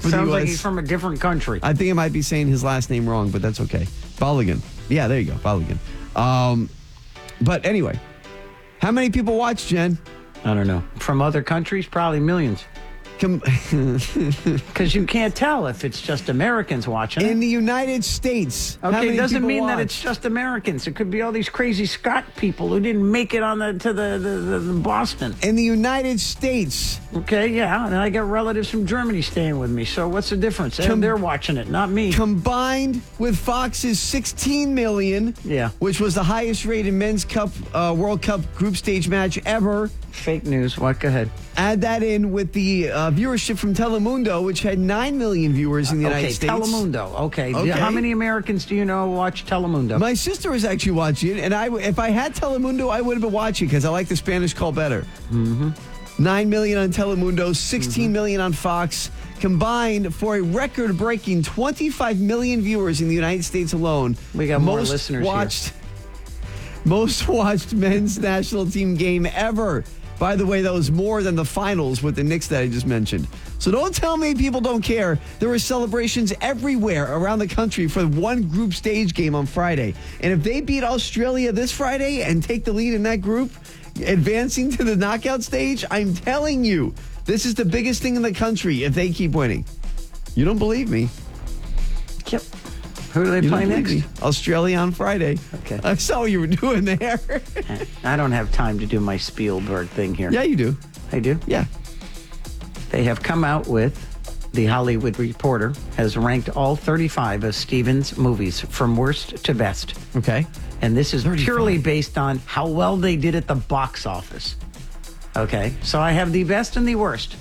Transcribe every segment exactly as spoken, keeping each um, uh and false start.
for Sounds the U S. like he's from a different country. I think I might be saying his last name wrong, but that's okay. Balogun. Yeah, there you go. Balogun. Um, but anyway, how many people watch, Jen? I don't know. From other countries, probably millions. Com- Because you can't tell if it's just Americans watching it. In the United States. how Okay, many it doesn't people mean watch? that it's just Americans. It could be all these crazy Scott people who didn't make it on the to the, the, the, the Boston. In the United States. Okay, yeah, and I got relatives from Germany staying with me. So what's the difference? Com- and they're watching it, not me. Combined with Fox's sixteen million, Yeah. which was the highest rated men's cup uh, World Cup group stage match ever. Fake news. What? Go ahead. Add that in with the uh, viewership from Telemundo, which had nine million viewers in the Okay, United States. Telemundo. Okay. Okay. How many Americans do you know watch Telemundo? My sister was actually watching it, and I, if I had Telemundo, I would have been watching because I like the Spanish call better. Mm-hmm. Nine million on Telemundo, sixteen mm-hmm. million on Fox, combined for a record-breaking twenty-five million viewers in the United States alone. We got more most listeners watched, here. Most watched men's national team game ever. By the way, that was more than the finals with the Knicks that I just mentioned. So don't tell me people don't care. There were celebrations everywhere around the country for one group stage game on Friday. And if they beat Australia this Friday and take the lead in that group, advancing to the knockout stage, I'm telling you, this is the biggest thing in the country if they keep winning. You don't believe me? Yep. Who do they You play don't next? believe me. Australia on Friday. Okay. I saw what you were doing there. I don't have time to do my Spielberg thing here. Yeah, you do. I do? Yeah. They have come out with, the Hollywood Reporter has ranked all thirty-five of Steven's movies from worst to best. Okay. And this is thirty-five. purely based on how well they did at the box office. Okay, so I have the best and the worst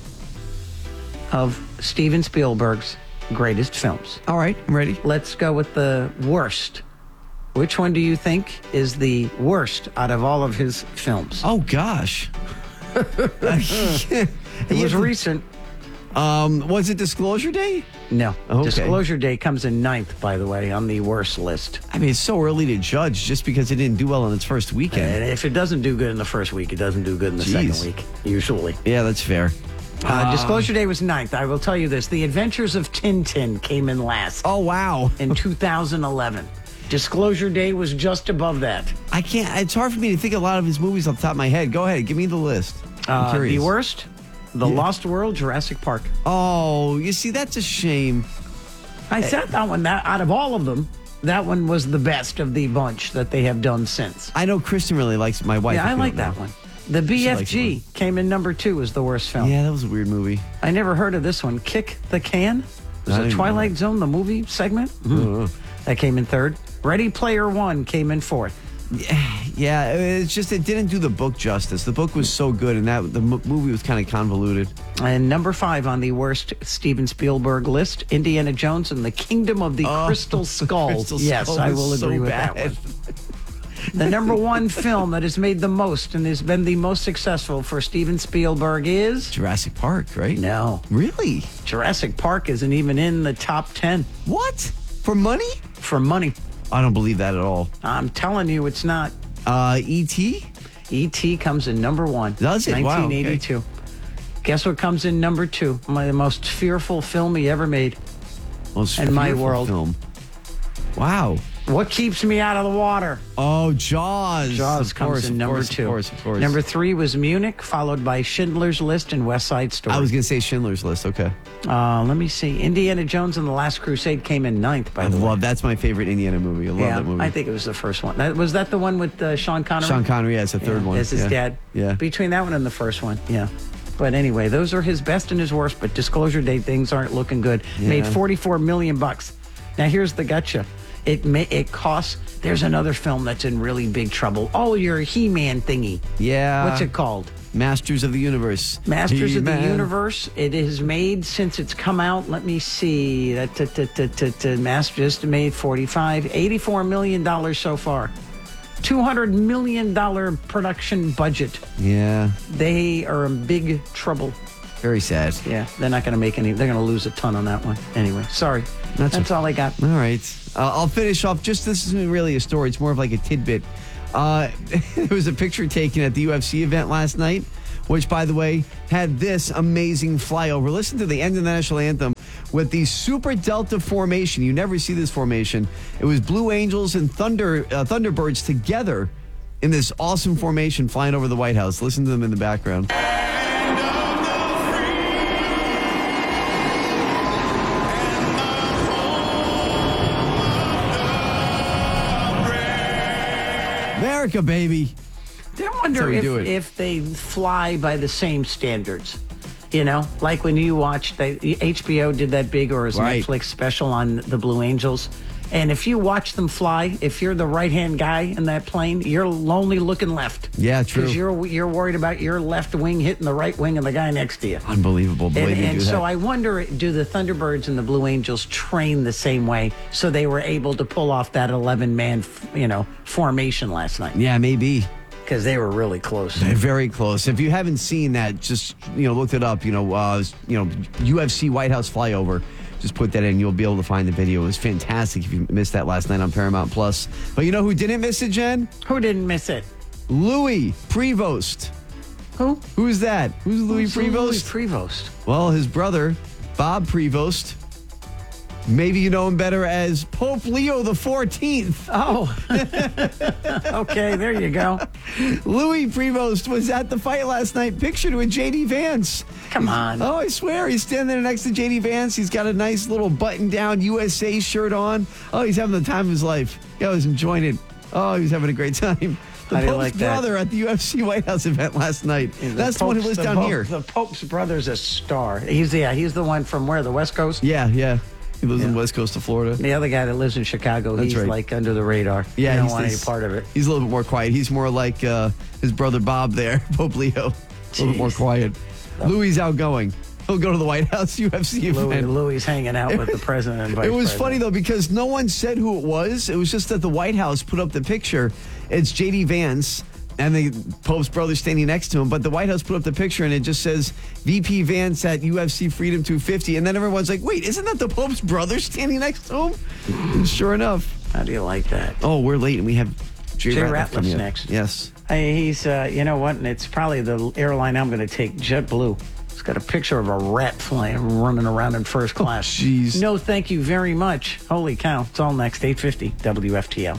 of Steven Spielberg's greatest films. All right, I'm ready. Let's go with the worst. Which one do you think is the worst out of all of his films? Oh, gosh. It was recent. Um, was it Disclosure Day? No. Okay. Disclosure Day comes in ninth, by the way, on the worst list. I mean, it's so early to judge just because it didn't do well in its first weekend. And if it doesn't do good in the first week, it doesn't do good in the Jeez. second week, usually. Yeah, that's fair. Uh, Disclosure Day was ninth. I will tell you this. The Adventures of Tintin came in last Oh, wow. in two thousand eleven. Disclosure Day was just above that. I can't, it's hard for me to think of a lot of his movies off the top of my head. Go ahead, give me the list. I'm Uh, curious. the worst? The Yeah. Lost World, Jurassic Park. Oh, you see, that's a shame. I said that one, that out of all of them, that one was the best of the bunch that they have done since. I know Kristen really likes my wife. Yeah, if I you like don't that know. one. The B F G came in number two as the worst film. Yeah, that was a weird movie. I never heard of this one. Kick the Can? Was I it didn't Twilight know. Zone, the movie segment? Mhm. That came in third. Ready Player One came in fourth. Yeah, it's just it didn't do the book justice. The book was so good, and that the mo- movie was kind of convoluted. And number five on the worst Steven Spielberg list, Indiana Jones and the Kingdom of the Oh, Crystal Skull. Crystal yes, Skull I was will so agree with bad. that one. The number one film that has made the most and has been the most successful for Steven Spielberg is... Jurassic Park, right? No. Really? Jurassic Park isn't even in the top ten What? For money? for money. I don't believe that at all. I'm telling you, it's not. Uh, E T? E T comes in number one. Does it? Wow, okay. nineteen eighty-two. Guess what comes in number two? My, the most fearful film he ever made. Most In my fearful world. Film. Wow. What keeps me out of the water? Oh, Jaws. Jaws Of comes course, in of number course, two. Of course, of course. Number three was Munich, followed by Schindler's List and West Side Story. I was going to say Schindler's List. Okay. Uh, let me see. Indiana Jones and the Last Crusade came in ninth, by I the way. love that's my favorite Indiana movie. I love Yeah, that movie. I think it was the first one. That, was that the one with uh, Sean Connery? Sean Connery, yeah, it's the third Yeah, one. as his yeah. dad. Yeah. Between that one and the first one, yeah. But anyway, those are his best and his worst. But Disclosure Day things aren't looking good. Yeah. Made forty-four million bucks. Now here's the gotcha. It may, it costs. There's another film that's in really big trouble. Oh, your He-Man thingy. Yeah. What's it called? Masters of the Universe. Masters of the He-Man. Universe. It is made since it's come out. Let me see. That t- t- t- t- t- Master just made forty-five, eighty-four million dollars so far. two hundred million dollars production budget. Yeah. They are in big trouble. Very sad. Yeah, they're not going to make any. They're going to lose a ton on that one. Anyway, sorry. That's That's, a- all I got. All right. Uh, I'll finish off. Just this isn't really a story. It's more of like a tidbit. Uh, there was a picture taken at the U F C event last night, which, by the way, had this amazing flyover. Listen to the end of the national anthem with the Super Delta formation. You never see this formation. It was Blue Angels and Thunder uh, Thunderbirds together in this awesome formation flying over the White House. Listen to them in the background. America, baby. I wonder we if, do it. if they fly by the same standards. You know, like when you watch, the H B O did that big or his Right. Netflix special on the Blue Angels. And if you watch them fly, if you're the right-hand guy in that plane, you're lonely looking left. Yeah, true. Because you're, you're worried about your left wing hitting the right wing of the guy next to you. Unbelievable the way And, they and do so that. I wonder, do the Thunderbirds and the Blue Angels train the same way so they were able to pull off that eleven-man, you know, formation last night? Yeah, maybe. Because they were really close. They're very close. If you haven't seen that, just you know, look it up. You know, uh, you know, U F C White House flyover. Just put that in. You'll be able to find the video. It was fantastic. If you missed that last night on Paramount Plus, but you know who didn't miss it, Jen? Who didn't miss it? Louis Prevost. Who? Who's that? Who's Louis Who's Louis Prevost? Prevost. Well, his brother, Bob Prevost. Maybe you know him better as Pope Leo the fourteenth. Oh. Okay, there you go. Louis Prevost was at the fight last night, pictured with J D Vance. Come on. Oh, I swear, he's standing there next to J D Vance. He's got a nice little button-down U S A shirt on. Oh, he's having the time of his life. Yeah, I was enjoying it. Oh, he was having a great time. The How do you Pope's like that? brother at the U F C White House event last night. The That's the one who Pope's- lives the down Pope- here. The Pope's brother's a star. He's the, yeah, he's the one from where? The West Coast? Yeah, yeah. He lives on Yeah. the west coast of Florida. The other guy that lives in Chicago, That's he's right. like under the radar. Yeah, he don't he's want any this- part of it. He's a little bit more quiet. He's more like uh, his brother Bob there, Pope Leo. A little bit more Jeez. quiet. Louis outgoing. He'll go to the White House U F C Louis, event. Louis hanging out with the president and vice It was president. funny though because no one said who it was. It was just that the White House put up the picture. It's J D Vance and the Pope's brother standing next to him. But the White House put up the picture and it just says V P Vance at U F C Freedom two fifty. And then everyone's like, wait, isn't that the Pope's brother standing next to him? And sure enough. How do you like that? Oh, we're late and we have Jay, Jay Ratliff Ratliff's coming up. next. Yes. Hey, he's, uh, you know what? And it's probably the airline I'm going to take, JetBlue. It's got a picture of a rat flying, running around in first class. jeez. No, thank you very much. Holy cow. It's all next. eight fifty W F T L.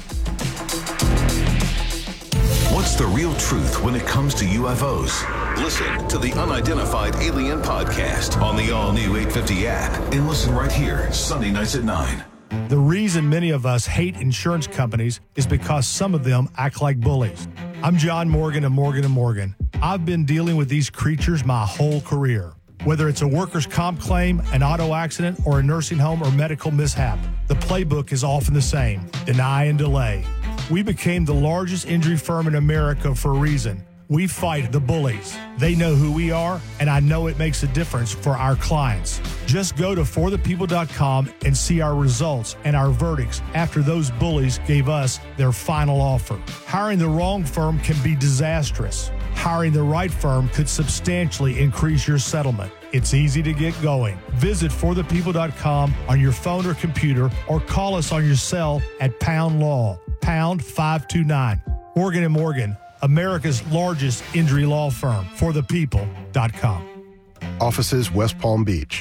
What's the real truth when it comes to U F Os? Listen to the Unidentified Alien Podcast on the all-new eight fifty app and listen right here, Sunday nights at nine. The reason many of us hate insurance companies is because some of them act like bullies. I'm John Morgan of Morgan and Morgan. I've been dealing with these creatures my whole career. Whether it's a workers' comp claim, an auto accident, or a nursing home or medical mishap, the playbook is often the same: deny and delay. We became the largest injury firm in America for a reason. We fight the bullies. They know who we are, and I know it makes a difference for our clients. Just go to for the people dot com and see our results and our verdicts after those bullies gave us their final offer. Hiring the wrong firm can be disastrous. Hiring the right firm could substantially increase your settlement. It's easy to get going. Visit for the people dot com on your phone or computer or call us on your cell at Pound Law, pound five two nine. Morgan and Morgan, America's largest injury law firm, for the people dot com. Offices West Palm Beach.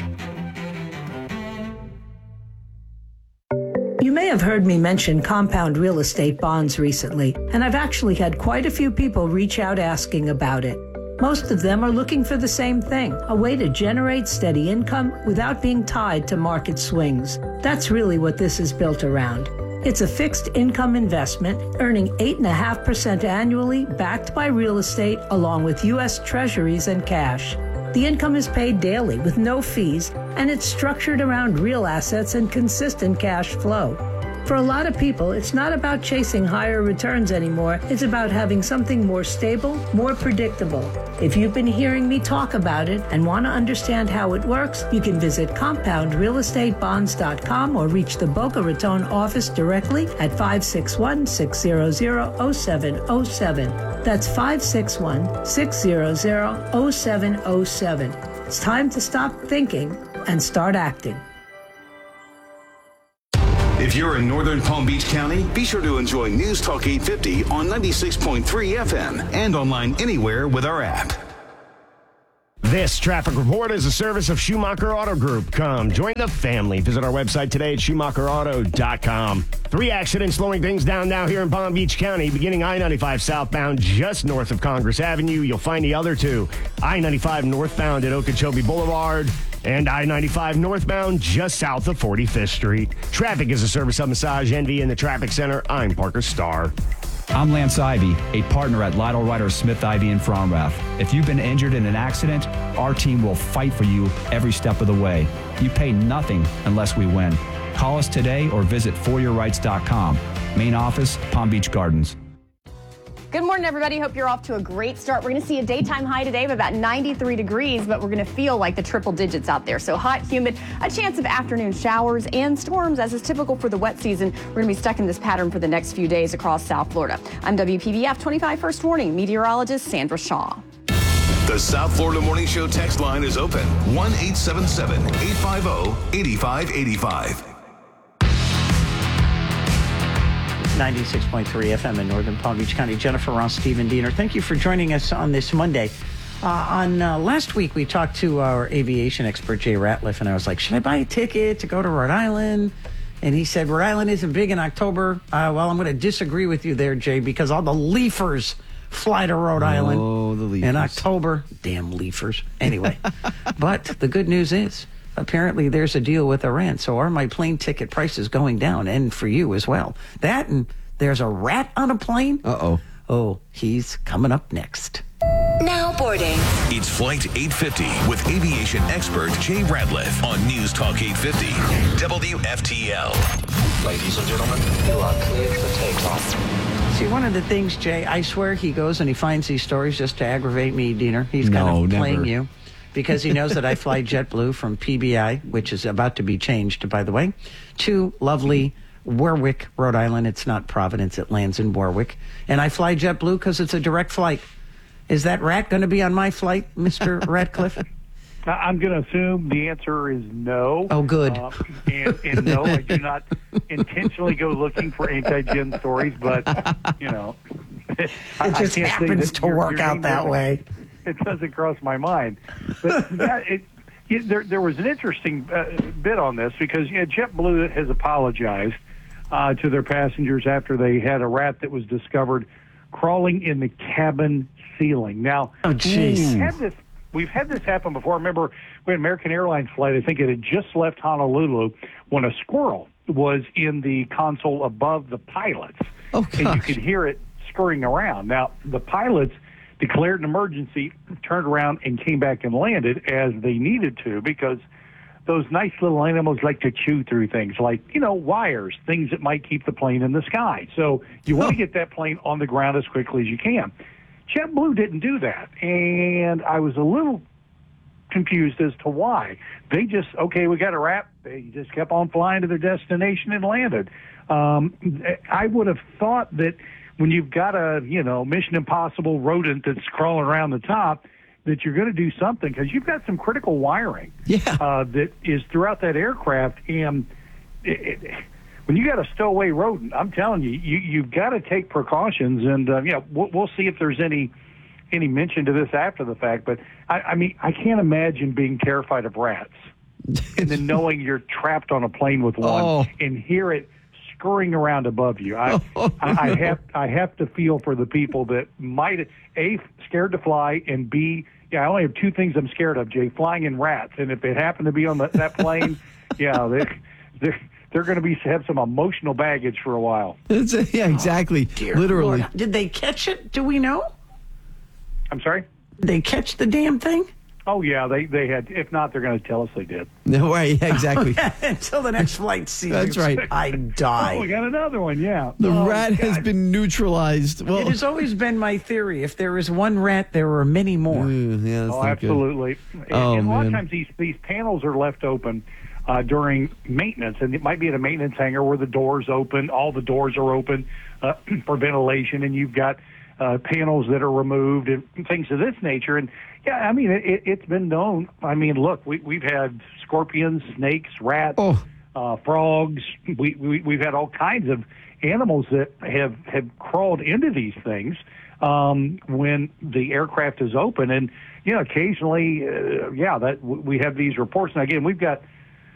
You may have heard me mention compound real estate bonds recently, and I've actually had quite a few people reach out asking about it. Most of them are looking for the same thing, a way to generate steady income without being tied to market swings. That's really what this is built around. It's a fixed income investment earning eight point five percent annually, backed by real estate along with U S Treasuries and cash. The income is paid daily with no fees, and it's structured around real assets and consistent cash flow. For a lot of people, it's not about chasing higher returns anymore. It's about having something more stable, more predictable. If you've been hearing me talk about it and want to understand how it works, you can visit compound real estate bonds dot com or reach the Boca Raton office directly at five six one, six zero zero, zero seven zero seven. That's five six one, six zero zero, zero seven zero seven. It's time to stop thinking and start acting. If you're in northern Palm Beach County, be sure to enjoy News Talk eight fifty on ninety-six point three F M and online anywhere with our app. This traffic report is a service of Schumacher Auto Group. Come join the family. Visit our website today at schumacher auto dot com. Three accidents slowing things down now here in Palm Beach County. Beginning I ninety-five southbound just north of Congress Avenue. You'll find the other two. I ninety-five northbound at Okeechobee Boulevard. And I ninety-five northbound just south of forty-fifth Street. Traffic is a service of Massage Envy in the Traffic Center. I'm Parker Starr. I'm Lance Ivy, a partner at Lytle Ryder Smith Ivy in Fromrath. If you've been injured in an accident, our team will fight for you every step of the way. You pay nothing unless we win. Call us today or visit for your rights dot com. Main office, Palm Beach Gardens. Good morning, everybody. Hope you're off to a great start. We're going to see a daytime high today of about ninety-three degrees, but we're going to feel like the triple digits out there. So hot, humid, a chance of afternoon showers and storms, as is typical for the wet season. We're going to be stuck in this pattern for the next few days across South Florida. I'm W P B F twenty-five First Warning meteorologist Sandra Shaw. The South Florida Morning Show text line is open. one eight seven seven, eight five zero, eight five eight five. ninety-six point three F M in Northern Palm Beach County. Jennifer Ross, Stephen Diener, thank you for joining us on this Monday. Uh, on uh, last week, we talked to our aviation expert, Jay Ratliff, and I was like, should I buy a ticket to go to Rhode Island? And he said, Rhode Island isn't big in October. Uh, well, I'm going to disagree with you there, Jay, because all the leafers fly to Rhode Island oh, the leafers. in October. Damn leafers. Anyway, but the good news is, apparently there's a deal with Iran, so are my plane ticket prices going down, and for you as well. That and there's a rat on a plane. Uh-oh. Oh, he's coming up next. Now boarding. It's Flight eight fifty with aviation expert Jay Ratliff on News Talk eight fifty, W F T L. Ladies and gentlemen, you are cleared for takeoff. See, one of the things, Jay, I swear he goes and he finds these stories just to aggravate me, Diener. He's kind No, of never. playing you. Because he knows that I fly JetBlue from P B I, which is about to be changed, by the way, to lovely Warwick, Rhode Island. It's not Providence. It lands in Warwick. And I fly JetBlue because it's a direct flight. Is that rat going to be on my flight, Mister Ratcliffe? I'm going to assume the answer is no. Oh, good. Uh, and, and no, I do not intentionally go looking for anti-Jim stories, but, you know. It just happens to you're, work you're out that way. It doesn't cross my mind. But that, it, it, there, there was an interesting uh, bit on this because you know, JetBlue has apologized uh, to their passengers after they had a rat that was discovered crawling in the cabin ceiling. Now, oh, jeez. We've had this, we've had this happen before. I remember we had an American Airlines flight. I think it had just left Honolulu when a squirrel was in the console above the pilots. Oh, gosh. And you could hear it scurrying around. Now, the pilots declared an emergency, turned around, and came back and landed as they needed to because those nice little animals like to chew through things like, you know, wires, things that might keep the plane in the sky. So you want to get that plane on the ground as quickly as you can. JetBlue didn't do that, and I was a little confused as to why. They just, okay, we got a wrap. They just kept on flying to their destination and landed. Um, I would have thought that when you've got a, you know, Mission Impossible rodent that's crawling around the top, that you're going to do something because you've got some critical wiring yeah. uh, that is throughout that aircraft. And it, it, when you got a stowaway rodent, I'm telling you, you you've got to take precautions. And, uh, yeah, we'll, we'll see if there's any any mention to this after the fact. But, I, I mean, I can't imagine being terrified of rats and then knowing you're trapped on a plane with one oh. and hear it scurrying around above you. I, oh, I, I no. have I have to feel for the people that might, A, scared to fly, and B, yeah, I only have two things I'm scared of, Jay, flying and rats. And if it happened to be on the, that plane, yeah, they, they're, they're going to be have some emotional baggage for a while. It's a, yeah, exactly. Oh, dear Literally. Lord. Did they catch it? Do we know? I'm sorry? Did they catch the damn thing? Oh, yeah, they, they had. If not, they're going to tell us they did. No, right, yeah, exactly. Until the next flight season. That's right. I die. Oh, we got another one, yeah. The oh, rat God. has been neutralized. Well, It has always been my theory. If there is one rat, there are many more. Mm, yeah, that's Oh, not good. absolutely. And, Oh, and a lot man. of times these, these panels are left open uh, during maintenance, and it might be at a maintenance hangar where the doors open, all the doors are open uh, for ventilation, and you've got uh, panels that are removed and things of this nature. And, yeah, I mean, it, it's been known. I mean, look, we, we've had scorpions, snakes, rats, Oh. uh, frogs. We, we, we've had all kinds of animals that have, have crawled into these things um, when the aircraft is open. And, you know, occasionally, uh, yeah, that we have these reports. And again, we've got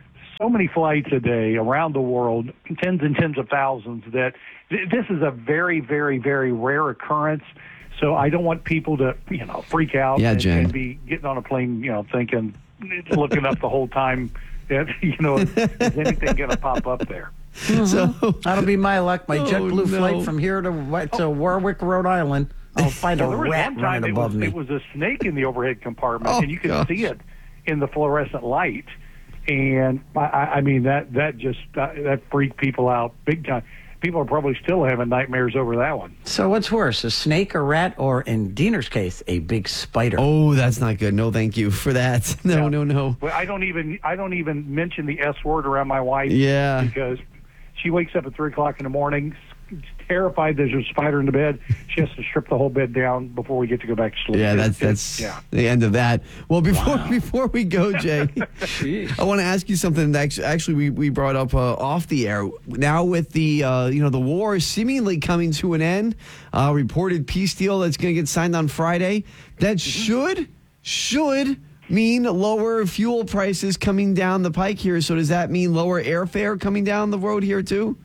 so many flights a day around the world, tens and tens of thousands, that th- this is a very, very, very rare occurrence. So I don't want people to, you know, freak out yeah, and, Jen. and be getting on a plane, you know, thinking, looking up the whole time, that, you know, is anything going to pop up there? Mm-hmm. So that'll be my luck. My oh, JetBlue no. flight from here to to Warwick, Rhode Island. I'll find Well, a there was rat one time running it above was, me. it was a snake in the overhead compartment, Oh, and you could gosh. see it in the fluorescent light. And I, I mean that that just uh, that freaked people out big time. People are probably still having nightmares over that one. So what's worse, a snake, a rat, or in Diener's case, a big spider? Oh, that's not good. No, thank you for that. No, Yeah. no, no. Well, I don't even I don't even mention the S word around my wife. Yeah. Because she wakes up at three o'clock in the morning, terrified there's a spider in the bed. She has to strip the whole bed down before we get to go back to sleep. Yeah, It- that's it- that's yeah. the end of that. Well, before before we go, Jay, I want to ask you something that actually, actually we, we brought up uh, off the air. Now with the uh, you know the war seemingly coming to an end, uh, reported peace deal that's going to get signed on Friday, that should should mean lower fuel prices coming down the pike here. So does that mean lower airfare coming down the road here too?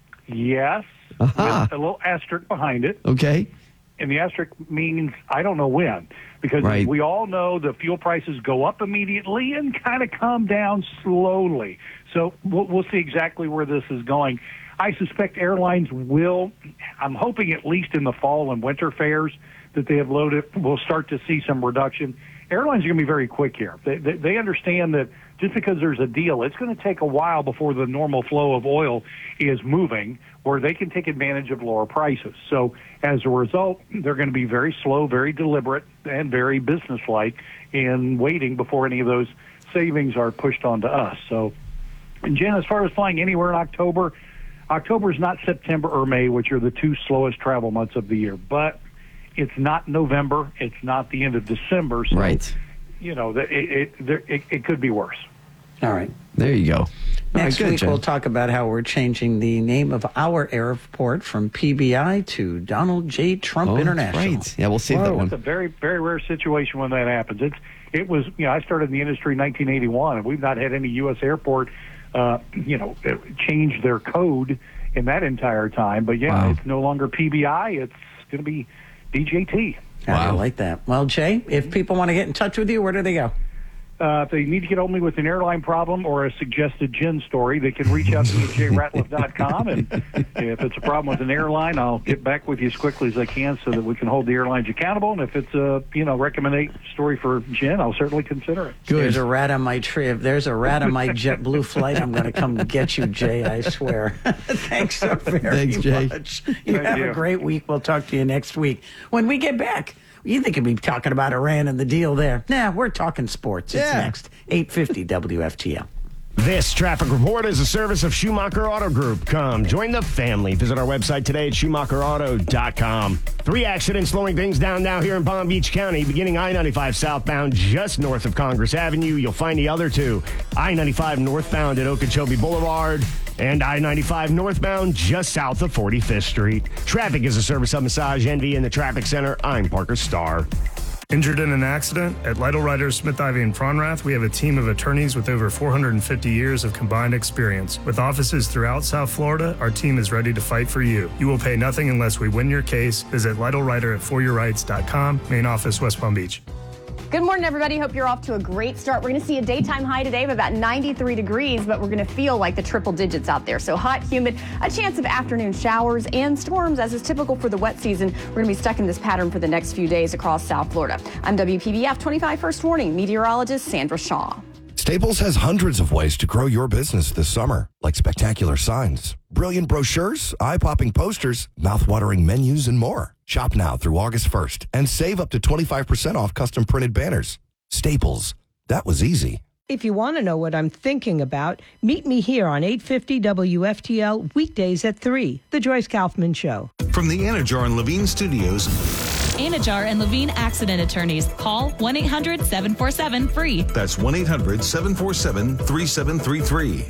Yes, Aha. with a little asterisk behind it. Okay. And the asterisk means I don't know when, because Right. we all know the fuel prices go up immediately and kind of come down slowly. So we'll, we'll see exactly where this is going. I suspect airlines will, I'm hoping at least in the fall and winter fares that they have loaded, we'll start to see some reduction. Airlines are going to be very quick here. They, they, they understand that just because there's a deal, it's going to take a while before the normal flow of oil is moving, where they can take advantage of lower prices. So as a result, they're going to be very slow, very deliberate, and very businesslike in waiting before any of those savings are pushed onto us. So, and Jen, as far as flying anywhere in October, October is not September or May, which are the two slowest travel months of the year. But it's not November. It's not the end of December. So, Right. you know, it, it, it, it, it could be worse. All right. There you go. All Next right, good, week, Jen. we'll talk about how we're changing the name of our airport from P B I to Donald J. Trump Oh, that's International. right. Yeah, we'll save that Well, one. it's a very, very rare situation when that happens. It's, it was, you know, I started in the industry in nineteen eighty-one, and we've not had any U S airport, uh, you know, change their code in that entire time. But, yeah, Wow. it's no longer P B I. It's going to be D J T. I Wow. like that. Well, Jay, if people want to get in touch with you, where do they go? Uh, if they need to get on me with an airline problem or a suggested gin story, they can reach out to me at j ratliff dot com. And if it's a problem with an airline, I'll get back with you as quickly as I can so that we can hold the airlines accountable. And if it's a, you know, recommendation story for gin, I'll certainly consider it. Good. There's a rat on my tree. If there's a rat on my JetBlue flight, I'm going to come get you, Jay, I swear. Thanks so very Thanks, Jay. much. You Thank have you. a great week. We'll talk to you next week. When we get back, you think we'd be talking about Iran and the deal there. Nah, we're talking sports. It's Yeah. next. eight fifty W F T L. This traffic report is a service of Schumacher Auto Group. Come join the family. Visit our website today at schumacher auto dot com. Three accidents slowing things down now here in Palm Beach County, beginning I ninety-five southbound just north of Congress Avenue. You'll find the other two. I ninety-five northbound at Okeechobee Boulevard and I ninety-five northbound just south of forty-fifth Street. Traffic is a service of Massage Envy in the Traffic Center. I'm Parker Starr. Injured in an accident? At Lytle Writers, Smith, Ivy, and Fronrath, we have a team of attorneys with over four hundred fifty years of combined experience. With offices throughout South Florida, our team is ready to fight for you. You will pay nothing unless we win your case. Visit Lytle Writer at for your rights dot com, main office, West Palm Beach. Good morning, everybody. Hope you're off to a great start. We're going to see a daytime high today of about ninety-three degrees, but we're going to feel like the triple digits out there. So hot, humid, a chance of afternoon showers and storms, as is typical for the wet season. We're going to be stuck in this pattern for the next few days across South Florida. I'm W P B F twenty-five First Warning meteorologist Sandra Shaw. Staples has hundreds of ways to grow your business this summer, like spectacular signs, brilliant brochures, eye-popping posters, mouth-watering menus, and more. Shop now through August first and save up to twenty-five percent off custom printed banners. Staples. That was easy. If you want to know what I'm thinking about, meet me here on eight fifty W F T L weekdays at three, The Joyce Kaufman Show. From the Anajar and Levine Studios, Anajar and Levine Accident Attorneys. Call one eight hundred seven four seven free. that's one eight hundred seven four seven three seven three three.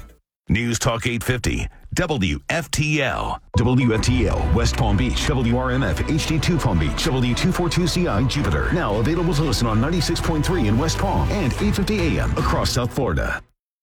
News Talk eight fifty, W F T L. W F T L, West Palm Beach, W R M F, H D two Palm Beach, W two forty-two C I, Jupiter. Now available to listen on ninety-six point three in West Palm and eight fifty A M across South Florida.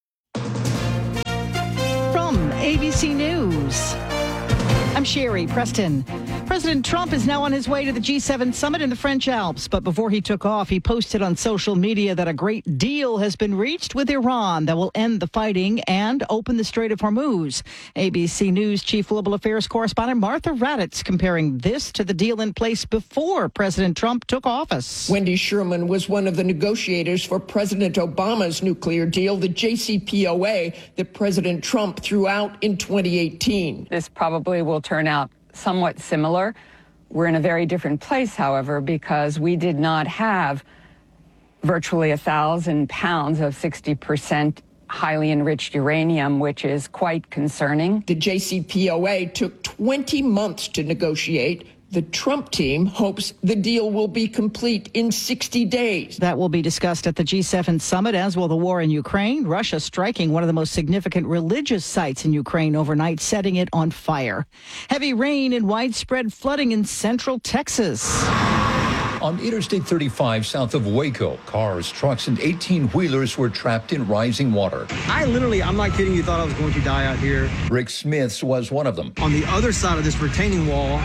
From A B C News, I'm Sherry Preston. President Trump is now on his way to the G seven summit in the French Alps. But before he took off, he posted on social media that a great deal has been reached with Iran that will end the fighting and open the Strait of Hormuz. A B C News Chief Global Affairs correspondent Martha Raddatz comparing this to the deal in place before President Trump took office. Wendy Sherman was one of the negotiators for President Obama's nuclear deal, the J C P O A, that President Trump threw out in twenty eighteen. This probably will turn out somewhat similar. We're in a very different place, however, because we did not have virtually a thousand pounds of sixty percent highly enriched uranium, which is quite concerning. The J C P O A took twenty months to negotiate. The Trump team hopes the deal will be complete in sixty days. That will be discussed at the G seven summit, as will the war in Ukraine. Russia striking one of the most significant religious sites in Ukraine overnight, setting it on fire. Heavy rain and widespread flooding in central Texas. On Interstate thirty-five south of Waco, cars, trucks, and eighteen-wheelers were trapped in rising water. I literally, I'm not kidding you, thought I was going to die out here. Rick Smith's was one of them. On the other side of this retaining wall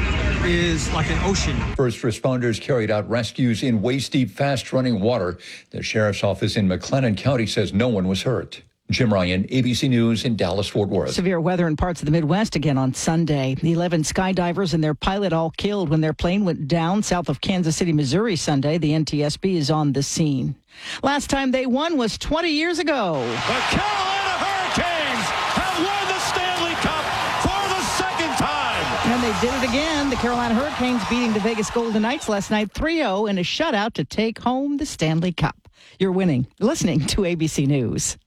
is like an ocean. First responders carried out rescues in waist-deep, fast-running water. The sheriff's office in McLennan County says no one was hurt. Jim Ryan, A B C News in Dallas-Fort Worth. Severe weather in parts of the Midwest again on Sunday. The eleven skydivers and their pilot all killed when their plane went down south of Kansas City, Missouri Sunday. The N T S B is on the scene. Last time they won was twenty years ago. The Carolina Hurricanes have won the Stanley Cup for the second time. And they did it again. The Carolina Hurricanes beating the Vegas Golden Knights last night three oh in a shutout to take home the Stanley Cup. You're winning. Listening to A B C News.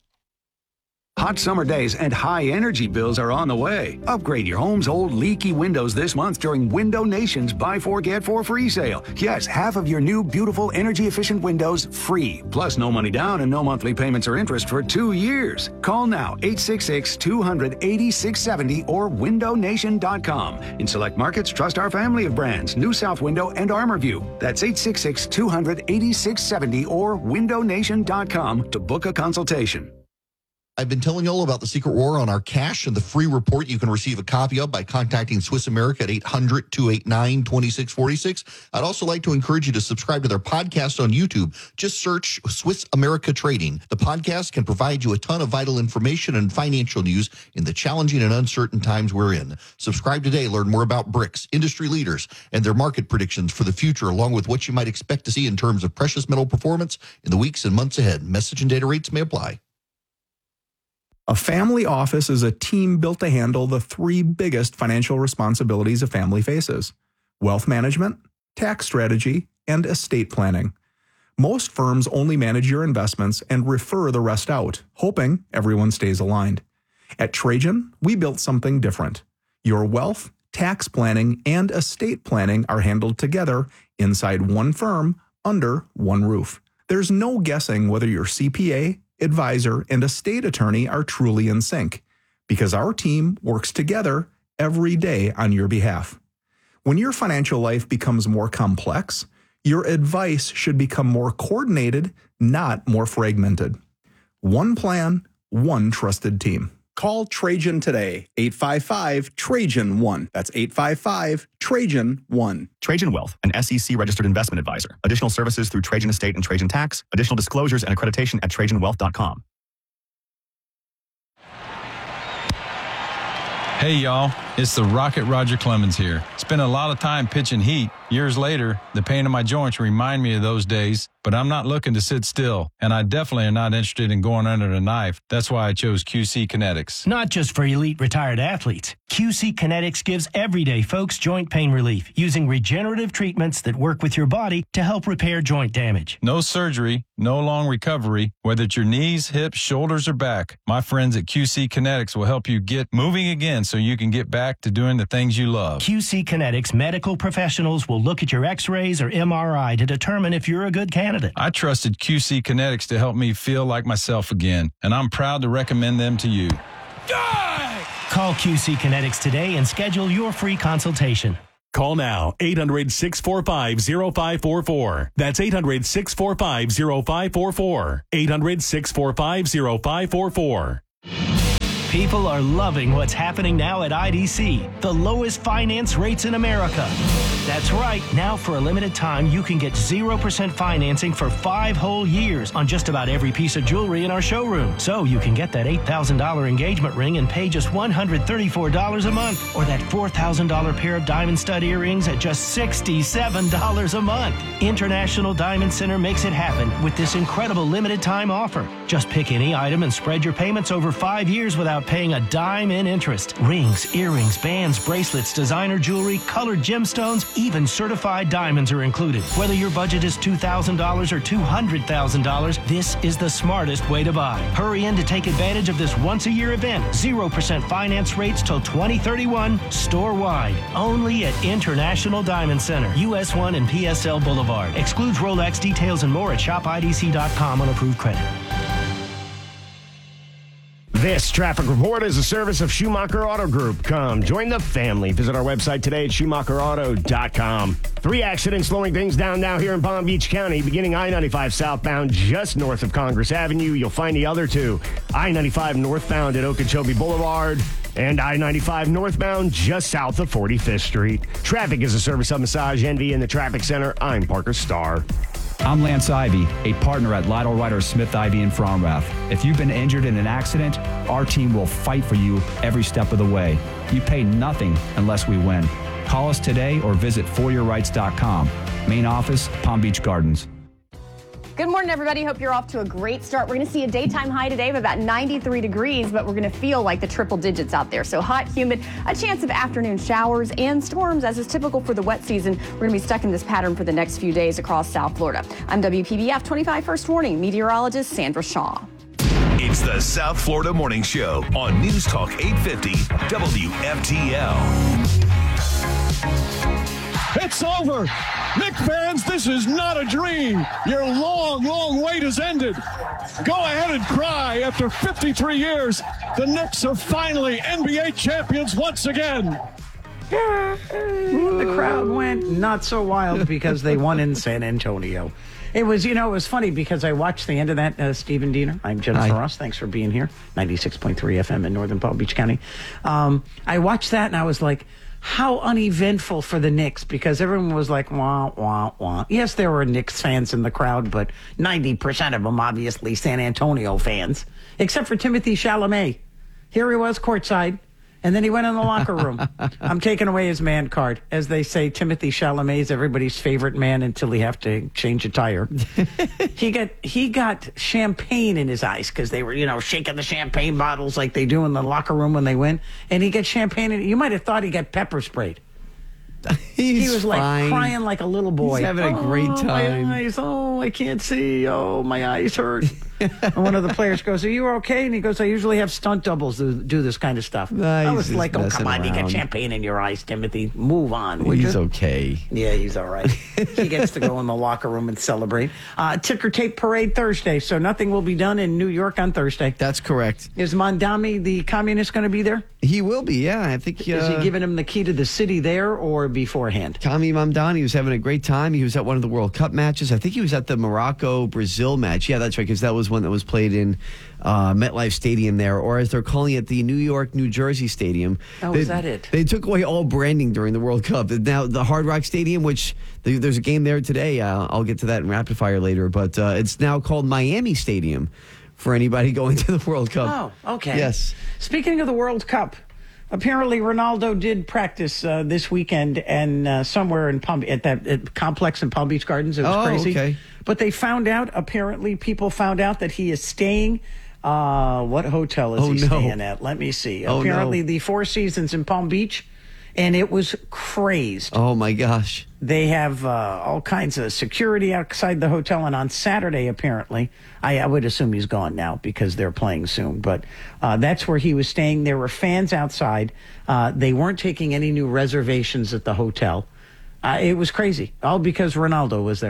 Hot summer days and high energy bills are on the way. Upgrade your home's old leaky windows this month during Window Nation's Buy Four Get Four free sale. Yes, half of your new beautiful energy efficient windows free. Plus no money down and no monthly payments or interest for two years. Call now eight six six, two hundred, eighty-six seventy or window nation dot com. In select markets, trust our family of brands, New South Window and ArmorView. That's eight six six, two hundred, eighty-six seventy or window nation dot com to book a consultation. I've been telling you all about the secret war on our cash and the free report you can receive a copy of by contacting Swiss America at eight hundred, two eight nine, two six four six. I'd also like to encourage you to subscribe to their podcast on YouTube. Just search Swiss America Trading. The podcast can provide you a ton of vital information and financial news in the challenging and uncertain times we're in. Subscribe today. Learn more about BRICS, industry leaders, and their market predictions for the future, along with what you might expect to see in terms of precious metal performance in the weeks and months ahead. Message and data rates may apply. A family office is a team built to handle the three biggest financial responsibilities a family faces: wealth management, tax strategy, and estate planning. Most firms only manage your investments and refer the rest out, hoping everyone stays aligned. At Trajan, we built something different. Your wealth, tax planning, and estate planning are handled together inside one firm under one roof. There's no guessing whether your C P A, advisor, and estate attorney are truly in sync, because our team works together every day on your behalf. When your financial life becomes more complex, your advice should become more coordinated, not more fragmented. One plan, one trusted team. Call Trajan today, eight five five, Trajan one. That's eight five five, Trajan one. Trajan Wealth, an S E C-registered investment advisor. Additional services through Trajan Estate and Trajan Tax. Additional disclosures and accreditation at trajan wealth dot com. Hey, y'all. It's the Rocket Roger Clemens here. Spent a lot of time pitching heat. Years later, the pain in my joints remind me of those days, but I'm not looking to sit still, and I definitely am not interested in going under the knife. That's why I chose Q C Kinetics. Not just for elite retired athletes. Q C Kinetics gives everyday folks joint pain relief using regenerative treatments that work with your body to help repair joint damage. No surgery, no long recovery, whether it's your knees, hips, shoulders, or back. My friends at Q C Kinetics will help you get moving again so you can get back to doing the things you love. Q C Kinetics medical professionals will look at your x-rays or M R I to determine if you're a good candidate. I trusted Q C Kinetics to help me feel like myself again, and I'm proud to recommend them to you. Good! Call Q C Kinetics today and schedule your free consultation. Call now, eight hundred, six four five, zero five four four. That's eight hundred, six four five, zero five four four. eight hundred, six four five, zero five four four. People are loving what's happening now at I D C, the lowest finance rates in America. That's right. Now, for a limited time, you can get zero percent financing for five whole years on just about every piece of jewelry in our showroom. So you can get that eight thousand dollars engagement ring and pay just one hundred thirty-four dollars a month, or that four thousand dollars pair of diamond stud earrings at just sixty-seven dollars a month. International Diamond Center makes it happen with this incredible limited time offer. Just pick any item and spread your payments over five years without paying a dime in interest. Rings, earrings, bands, bracelets, designer jewelry, colored gemstones, even certified diamonds are included. Whether your budget is two thousand dollars or two hundred thousand dollars, this is the smartest way to buy. Hurry in to take advantage of this once-a-year event. zero percent finance rates till twenty thirty-one, store-wide. Only at International Diamond Center, U S one and P S L Boulevard. Excludes Rolex. Details and more at shop I D C dot com on approved credit. This traffic report is a service of Schumacher Auto Group. Come join the family. Visit our website today at schumacher auto dot com. Three accidents slowing things down now here in Palm Beach County, beginning I ninety-five southbound just north of Congress Avenue. You'll find the other two, I ninety-five northbound at Okeechobee Boulevard and I ninety-five northbound just south of forty-fifth Street. Traffic is a service of Massage Envy in the Traffic Center. I'm Parker Starr. I'm Lance Ivy, a partner at Lytle Ryder Smith Ivy in Fromrath. If you've been injured in an accident, our team will fight for you every step of the way. You pay nothing unless we win. Call us today or visit for your rights dot com. Main office, Palm Beach Gardens. Good morning, everybody. Hope you're off to a great start. We're going to see a daytime high today of about ninety-three degrees, but we're going to feel like the triple digits out there. So hot, humid, a chance of afternoon showers and storms, as is typical for the wet season. We're going to be stuck in this pattern for the next few daws across South Florida. I'm W P B F twenty-five First Warning meteorologist Sandra Shaw. It's the South Florida Morning Show on News Talk eight fifty W F T L. It's over. Knicks fans, this is not a dream. Your long, long wait has ended. Go ahead and cry. After fifty-three years, the Knicks are finally N B A champions once again. The crowd went not so wild because they won in San Antonio. It was, you know, it was funny because I watched the end of that, uh, Stephen Diener. I'm Jennifer Hi. Ross. Thanks for being here. ninety-six point three F M in Northern Palm Beach County. Um, I watched that and I was like, how uneventful for the Knicks, because everyone was like, wah, wah, wah. Yes, there were Knicks fans in the crowd, but ninety percent of them obviously San Antonio fans, except for Timothy Chalamet. Here he was courtside, and then he went in the locker room. I'm taking away his man card. As they say, Timothy Chalamet is everybody's favorite man until he have to change a tire. he got he got champagne in his eyes because they were, you know, shaking the champagne bottles like they do in the locker room when they win. And he got champagne in, you might have thought he got pepper sprayed. He's he was like fine. crying like a little boy. He's having a great oh, time. My eyes, oh, I can't see. Oh, my eyes hurt. And one of the players goes, "Are you okay?" And he goes, "I usually have stunt doubles to do this kind of stuff." Nah, I he's was just like, "Oh, come on, you got messing champagne in your eyes, Timothy. Move on, would He's you?" okay. Yeah, he's all right. He gets to go in the locker room and celebrate. Uh, ticker tape parade Thursday, so nothing will be done in New York on Thursday. That's correct. Is Mondami, the communist, going to be there? He will be, yeah. I think. Uh, Is he giving him the key to the city there or beforehand? Kami Mamdani was having a great time. He was at one of the World Cup matches. I think he was at the Morocco-Brazil match. Yeah, that's right, because that was one that was played in uh, MetLife Stadium there, or as they're calling it, the New York, New Jersey Stadium. Oh, they, is that it? They took away all branding during the World Cup. Now, the Hard Rock Stadium, which the, there's a game there today. Uh, I'll get to that in rapid fire later, but uh, it's now called Miami Stadium for anybody going to the World Cup. Oh, okay. Yes. Speaking of the World Cup, apparently Ronaldo did practice uh, this weekend and uh, somewhere in Palm at that at complex in Palm Beach Gardens. It was Oh, crazy. okay. But they found out, apparently people found out that he is staying. Uh, what hotel is Oh, he no. staying at? Let me see. Oh, apparently no. the Four Seasons in Palm Beach, and it was crazed. Oh, my gosh. They have uh, all kinds of security outside the hotel, and on Saturday, apparently, I, I would assume he's gone now because they're playing soon, but uh, that's where he was staying. There were fans outside. Uh, they weren't taking any new reservations at the hotel. Uh, it was crazy, all because Ronaldo was there.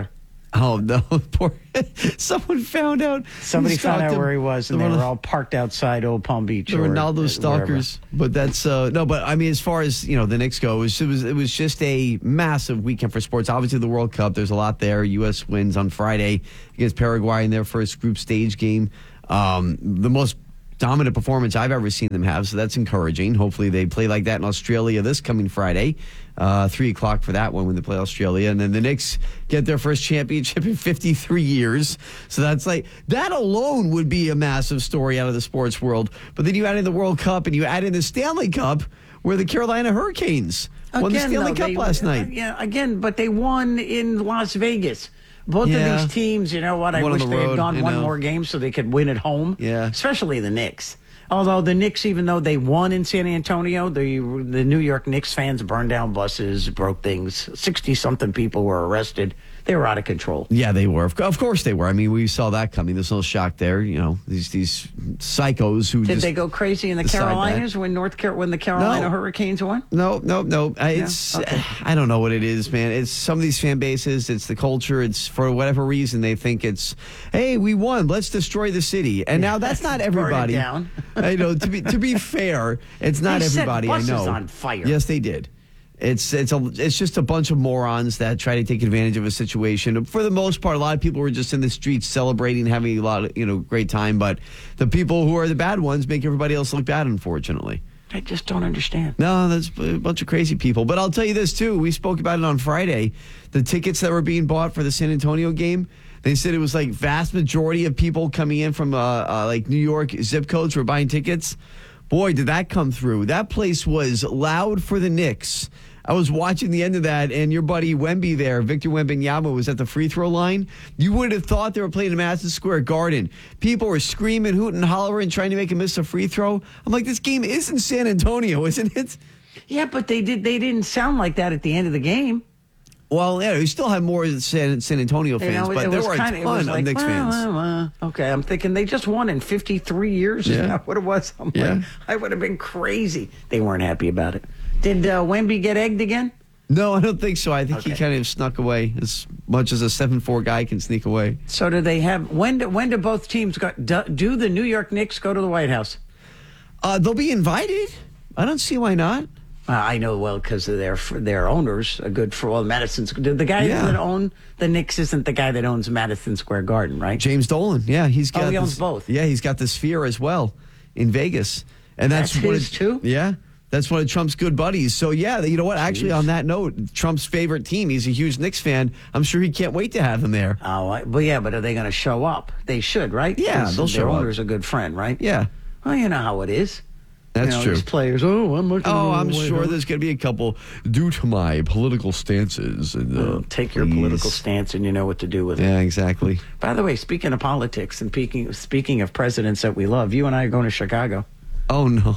Oh, no. Poor. Someone found out. Somebody found out him. where he was, and The they one- were all parked outside Old Palm Beach. The or, Ronaldo uh, stalkers, but that's uh, no. But I mean, as far as you know, the Knicks go, it was, it was it was just a massive weekend for sports. Obviously, the World Cup. There's a lot there. U S wins on Friday against Paraguay in their first group stage game. Um, the most dominant performance I've ever seen them have, so that's encouraging. Hopefully, they play like that in Australia this coming Friday. Uh, three o'clock for that one when they play Australia. And then the Knicks get their first championship in fifty-three years. So that's like, that alone would be a massive story out of the sports world. But then you add in the World Cup and you add in the Stanley Cup where the Carolina Hurricanes won the Stanley though, Cup they- last night. Yeah, again, but they won in Las Vegas. Both Yeah. of these teams, you know what? I One on wish the they had road, gone I one know. more game so they could win at home. Yeah. Especially the Knicks. Although the Knicks, even though they won in San Antonio, the the New York Knicks fans burned down buses, broke things. sixty-something people were arrested. They were out of control. Yeah, they were. Of co- Of course they were. I mean, we saw that coming. There's no shock there. You know, these these psychos who Did just they go crazy in the decide that. Carolinas when North Car- when the Carolina No. Hurricanes won? No, no, no. Uh, It's Okay. I don't know what it is, man. It's some of these fan bases. It's the culture. It's for whatever reason they think it's, hey, we won. Let's destroy the city. And now that's not Burn it everybody. down. I know. To be to be fair, it's not They set everybody. buses I know. on fire. Yes, they did. It's it's a it's just a bunch of morons that try to take advantage of a situation. For the most part, a lot of people were just in the streets celebrating, having a lot of you know great time. But the people who are the bad ones make everybody else look bad, unfortunately. I just don't understand. No, that's a bunch of crazy people. But I'll tell you this, too. We spoke about it on Friday. The tickets that were being bought for the San Antonio game, they said it was like vast majority of people coming in from uh, uh, like New York zip codes were buying tickets. Boy, did that come through. That place was loud for the Knicks. I was watching the end of that, and your buddy Wemby there, Victor Wembanyama, was at the free throw line. You would have thought they were playing in Madison Square Garden. People were screaming, hooting, hollering, trying to make him miss a free throw. I'm like, this game is in San Antonio, isn't it? Yeah, but they did. They didn't sound like that at the end of the game. Well, yeah, we still have more San, San Antonio You fans, know, but it there was were a kinda- it ton was of like, Knicks well, fans. well, well. Okay, I'm thinking they just won in fifty-three years. Is Yeah. that what it was? I'm Yeah. like, I would have been crazy. They weren't happy about it. Did uh, Wemby get egged again? No, I don't think so. I think he Okay. kind of snuck away as much as a seven four guy can sneak away. So do they have when? Do, when do both teams go? Do, do the New York Knicks go to the White House? Uh, they'll be invited. I don't see why not. Uh, I know well because of their their owners. A good for well, Madison. The guy Yeah. that own the Knicks isn't the guy that owns Madison Square Garden, right? James Dolan. Yeah, he's got Oh, he this- owns both. Yeah, he's got the Sphere as well in Vegas, and that's, That's one his of, too? Yeah, that's one of Trump's good buddies. So yeah, you know what? Actually, on that note, Trump's favorite team. He's a huge Knicks fan. I'm sure he can't wait to have him there. Oh, I, but yeah, but are they going to show up? They should, right? Yeah, 'Cause they'll their show up. owner's a good friend, right? Yeah, Well, you know how it is. that's you know, true. These players, oh, I'm looking. Oh, to I'm the White sure House." there's going to be a couple due to my political stances. And uh, Well, take your please. political stance, and you know what to do with it. Yeah, exactly. By the way, speaking of politics and speaking speaking of presidents that we love, you and I are going to Chicago. Oh no,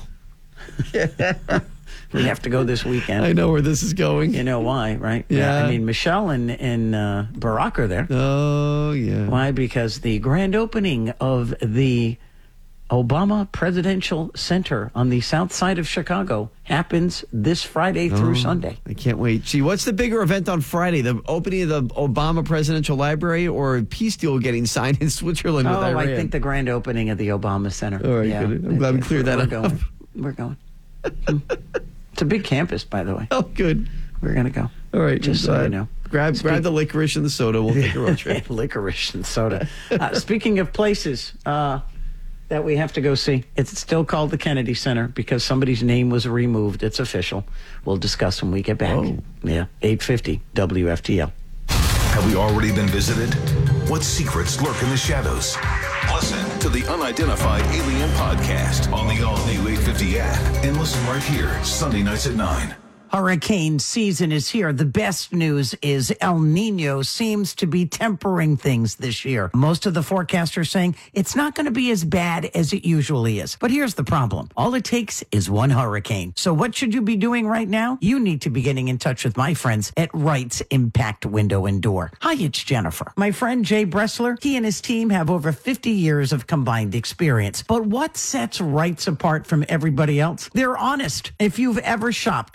We have to go this weekend. I know where this is going. You know why, right? Yeah. I mean, Michelle and, and uh, Barack are there. Oh yeah. Why? Because the grand opening of the Obama Presidential Center on the south side of Chicago happens this Friday through Oh, Sunday. I can't wait. Gee, what's the bigger event on Friday? The opening of the Obama Presidential Library or a peace deal getting signed in Switzerland with Oh, Iran? I think the grand opening of the Obama Center. All right, yeah. good. I'm glad we cleared that We're up. Going. We're going. It's a big campus, by the way. Oh, good. We're going to go. All right, Just so uh, you know. Grab, Speak- grab the licorice and the soda. We'll take a road trip. Licorice and soda. Uh, speaking of places uh, that we have to go see, it's still called the Kennedy Center because somebody's name was removed. It's official. We'll discuss when we get back. Oh. Yeah, eight fifty W F T L. Have we already been visited? What secrets lurk in the shadows? Listen to the Unidentified Alien Podcast on the all-new eight fifty app and listen right here, Sunday nights at nine. Hurricane season is here. The best news is El Nino seems to be tempering things this year. Most of the forecasters saying it's not going to be as bad as it usually is. But here's the problem. All it takes is one hurricane. So what should you be doing right now? You need to be getting in touch with my friends at Wright's Impact Window and Door. Hi, it's Jennifer. My friend Jay Bressler, he and his team have over fifty years of combined experience. But what sets Wright's apart from everybody else? They're honest. If you've ever shopped for Impact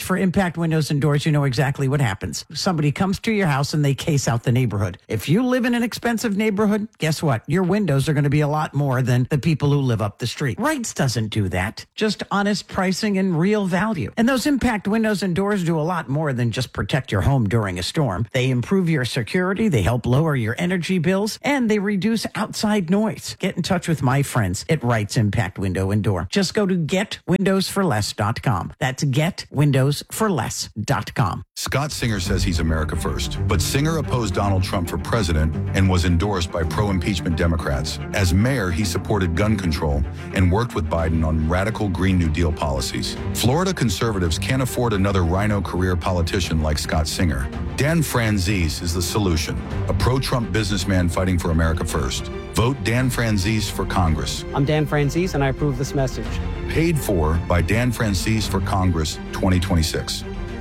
Impact Windows and Doors, you know exactly what happens. Somebody comes to your house and they case out the neighborhood. If you live in an expensive neighborhood, guess what? Your windows are going to be a lot more than the people who live up the street. Wrights doesn't do that. Just honest pricing and real value. And those Impact Windows and Doors do a lot more than just protect your home during a storm. They improve your security, they help lower your energy bills, and they reduce outside noise. Get in touch with my friends at Wrights Impact Window and Door. Just go to get windows for less dot com. That's get windows for less dot com. Scott Singer says he's America first, but Singer opposed Donald Trump for president and was endorsed by pro-impeachment Democrats. As mayor, he supported gun control and worked with Biden on radical Green New Deal policies. Florida conservatives can't afford another rhino career politician like Scott Singer. Dan Franzese is the solution, a pro-Trump businessman fighting for America first. Vote Dan Franzese for Congress. I'm Dan Franzese, and I approve this message. Paid for by Dan Franzese for Congress twenty twenty-six.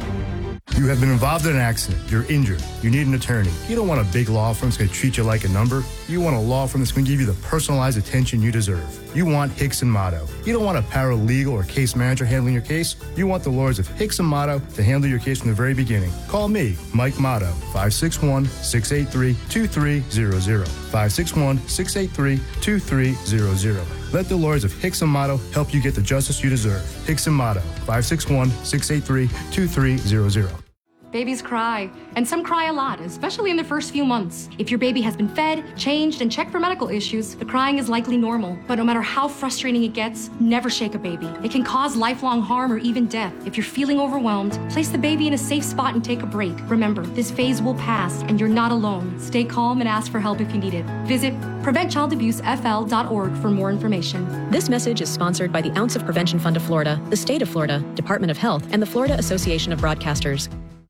You have been involved in an accident. You're injured. You need an attorney. You don't want a big law firm that's going to treat you like a number. You want a law firm that's going to give you the personalized attention you deserve. You want Hicks and Motto. You don't want a paralegal or case manager handling your case. You want the lawyers of Hicks and Motto to handle your case from the very beginning. Call me, Mike Motto, five six one, six eight three, two three zero zero. five six one, six eight three, two three zero zero. Let the lawyers of Hicks and Motto help you get the justice you deserve. Hicks and Motto, five six one, six eight three, two three zero zero. Babies cry, and some cry a lot, especially in the first few months. If your baby has been fed, changed, and checked for medical issues, the crying is likely normal. But no matter how frustrating it gets, never shake a baby. It can cause lifelong harm or even death. If you're feeling overwhelmed, place the baby in a safe spot and take a break. Remember, this phase will pass, and you're not alone. Stay calm and ask for help if you need it. Visit prevent child abuse f l dot org for more information. This message is sponsored by the Ounce of Prevention Fund of Florida, the State of Florida, Department of Health, and the Florida Association of Broadcasters.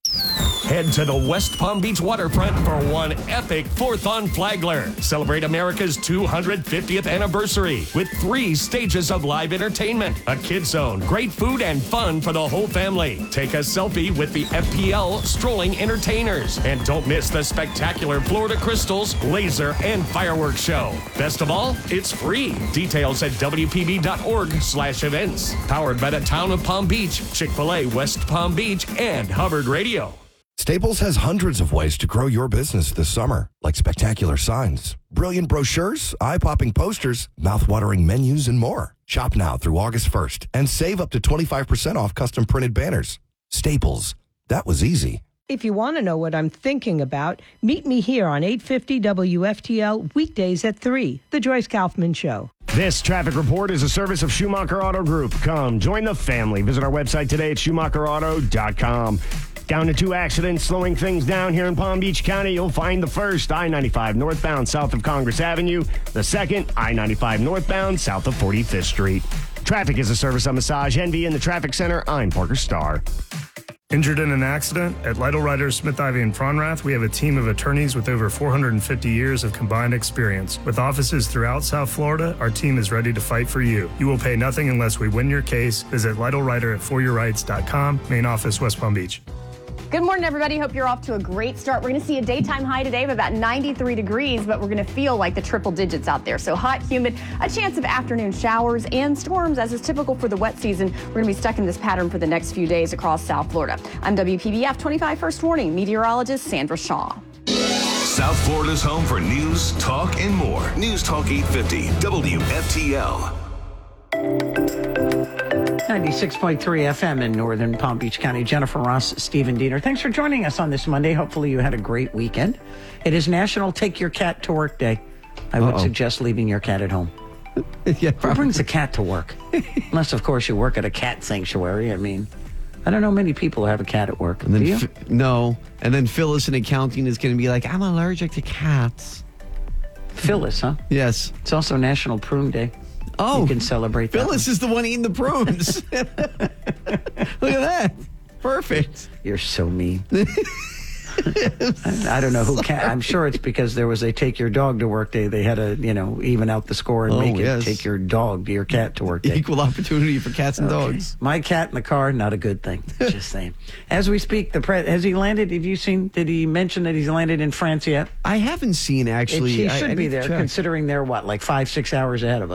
Head to the West Palm Beach waterfront for one epic fourth on Flagler. Celebrate America's two hundred fiftieth anniversary with three stages of live entertainment, a kids zone, great food, and fun for the whole family. Take a selfie with the F P L Strolling Entertainers. And don't miss the spectacular Florida Crystals, laser, and fireworks show. Best of all, it's free. Details at W P B dot org slash events. Powered by the Town of Palm Beach, Chick-fil-A West Palm Beach, and Hubbard Radio. Staples has hundreds of ways to grow your business this summer, like spectacular signs, brilliant brochures, eye-popping posters, mouth-watering menus, and more. Shop now through August first and save up to twenty-five percent off custom printed banners. Staples. That was easy. If you want to know what I'm thinking about, meet me here on eight fifty W F T L weekdays at three, The Joyce Kaufman Show. This traffic report is a service of Schumacher Auto Group. Come, join the family. Visit our website today at schumacher auto dot com. Down to two accidents slowing things down here in Palm Beach County. You'll find the first, I ninety-five northbound south of Congress Avenue. The second, I ninety-five northbound south of forty-fifth Street. Traffic is a service of Massage Envy in the Traffic Center. I'm Parker Starr. Injured in an accident? At Lytle Ryder, Smith, Ivy, and Fronrath, we have a team of attorneys with over four hundred fifty years of combined experience. With offices throughout South Florida, our team is ready to fight for you. You will pay nothing unless we win your case. Visit Lytle Ryder at for your rights dot com, main office, West Palm Beach. Good morning, everybody. Hope you're off to a great start. We're going to see a daytime high today of about ninety-three degrees, but we're going to feel like the triple digits out there. So hot, humid, a chance of afternoon showers and storms, as is typical for the wet season. We're going to be stuck in this pattern for the next few days across South Florida. I'm W P B F twenty-five First Warning meteorologist Sandra Shaw. South Florida's home for news, talk, and more. News Talk eight fifty W F T L. ninety-six point three F M in northern Palm Beach County. Jennifer Ross, Stephen Diener. Thanks for joining us on this Monday. Hopefully you had a great weekend. It is National Take Your Cat to Work Day. I would Uh-oh. suggest leaving your cat at home. Yeah, who brings a cat to work? Unless, of course, you work at a cat sanctuary. I mean, I don't know many people who have a cat at work. And then Do you? F- no. And then Phyllis in accounting is going to be like, I'm allergic to cats. Phyllis, huh? Yes. It's also National Prune Day. Oh, you can celebrate that. Phyllis is the one eating the prunes. Look at that. Perfect. You're so mean. I, I don't know who can. I'm sure it's because there was a take your dog to work day. They had to, you know, even out the score and oh, make yes. it take your dog to your cat to work day. Equal opportunity for cats and okay. dogs. My cat in the car, not a good thing. Just saying. As we speak, the pre- has he landed? Have you seen? Did he mention that he's landed in France yet? I haven't seen actually. It, he I, should I be there, check. considering they're what, like five, six hours ahead of us.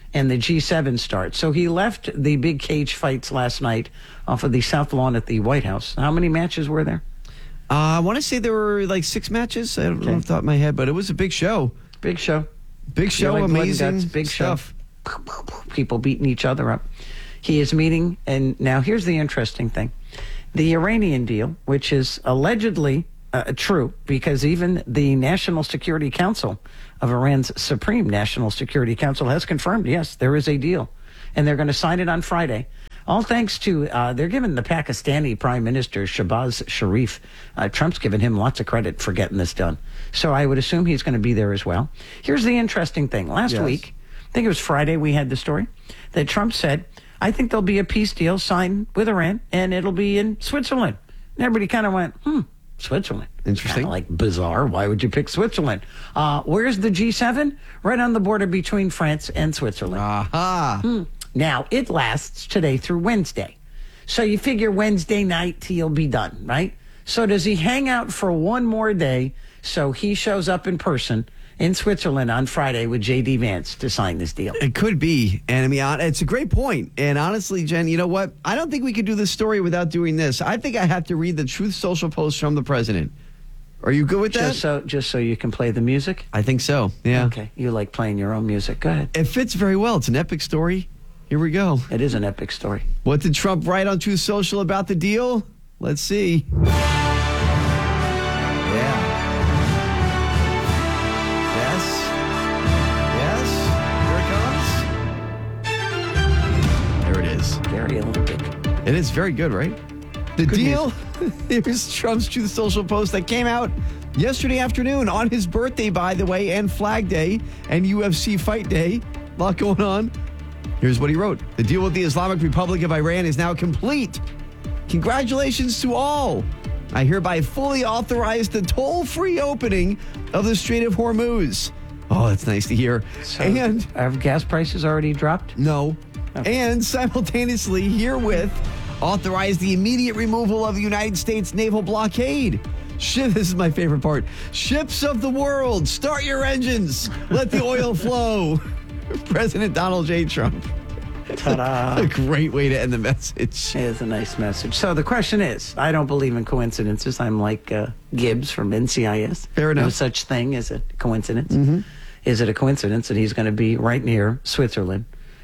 and the G seven starts. So he left the big cage fights last night off of the South Lawn at the White House. How many matches were there? Uh, I want to say there were like six matches. I don't know off the top of my head, but it was a big show. Big show. Big show, Like blood and amazing guts, big stuff. show. People beating each other up. He is meeting, and now here's the interesting thing. The Iranian deal, which is allegedly uh, true, because even the National Security Council of Iran's Supreme National Security Council has confirmed, yes, there is a deal. And they're going to sign it on Friday. All thanks to, uh, they're giving the Pakistani Prime Minister, Shahbaz Sharif, uh, Trump's given him lots of credit for getting this done. So I would assume he's going to be there as well. Here's the interesting thing. Last Yes. week, I think it was Friday, we had the story that Trump said, I think there'll be a peace deal signed with Iran, and it'll be in Switzerland. And everybody kind of went, hmm, Switzerland. Interesting. Kinda like bizarre. Why would you pick Switzerland? Uh, where's the G seven? Right on the border between France and Switzerland. Aha. Hmm. Now, it lasts today through Wednesday. So you figure Wednesday night he'll be done, right? So does he hang out for one more day so he shows up in person in Switzerland on Friday with J D Vance to sign this deal? It could be. And I mean, hon- it's a great point. And honestly, Jen, you know what? I don't think we could do this story without doing this. I think I have to read the Truth Social post from the president. Are you good with that? Just so, just so you can play the music? I think so. Yeah. Okay. You like playing your own music. Go ahead. It fits very well. It's an epic story. Here we go. It is an epic story. What did Trump write on Truth Social about the deal? Let's see. Yeah. Yes. Yes. Here it comes. There it is. Very Olympic. It is very good, right? The Good deal. Here's Trump's Truth Social post that came out yesterday afternoon on his birthday, by the way, and Flag Day and U F C Fight Day. A lot going on. Here's what he wrote. The deal with the Islamic Republic of Iran is now complete. Congratulations to all. I hereby fully authorize the toll-free opening of the Strait of Hormuz. Oh, that's nice to hear. So and have gas prices already dropped? No. And simultaneously herewith authorize the immediate removal of the United States naval blockade. Ship, this is my favorite part. Ships of the world, start your engines. Let the oil flow. President Donald J. Trump. Ta-da. A great way to end the message. It is a nice message. So the question is, I don't believe in coincidences. I'm like uh, Gibbs from N C I S. Fair enough. No such thing as a coincidence. Mm-hmm. Is it a coincidence that he's going to be right near Switzerland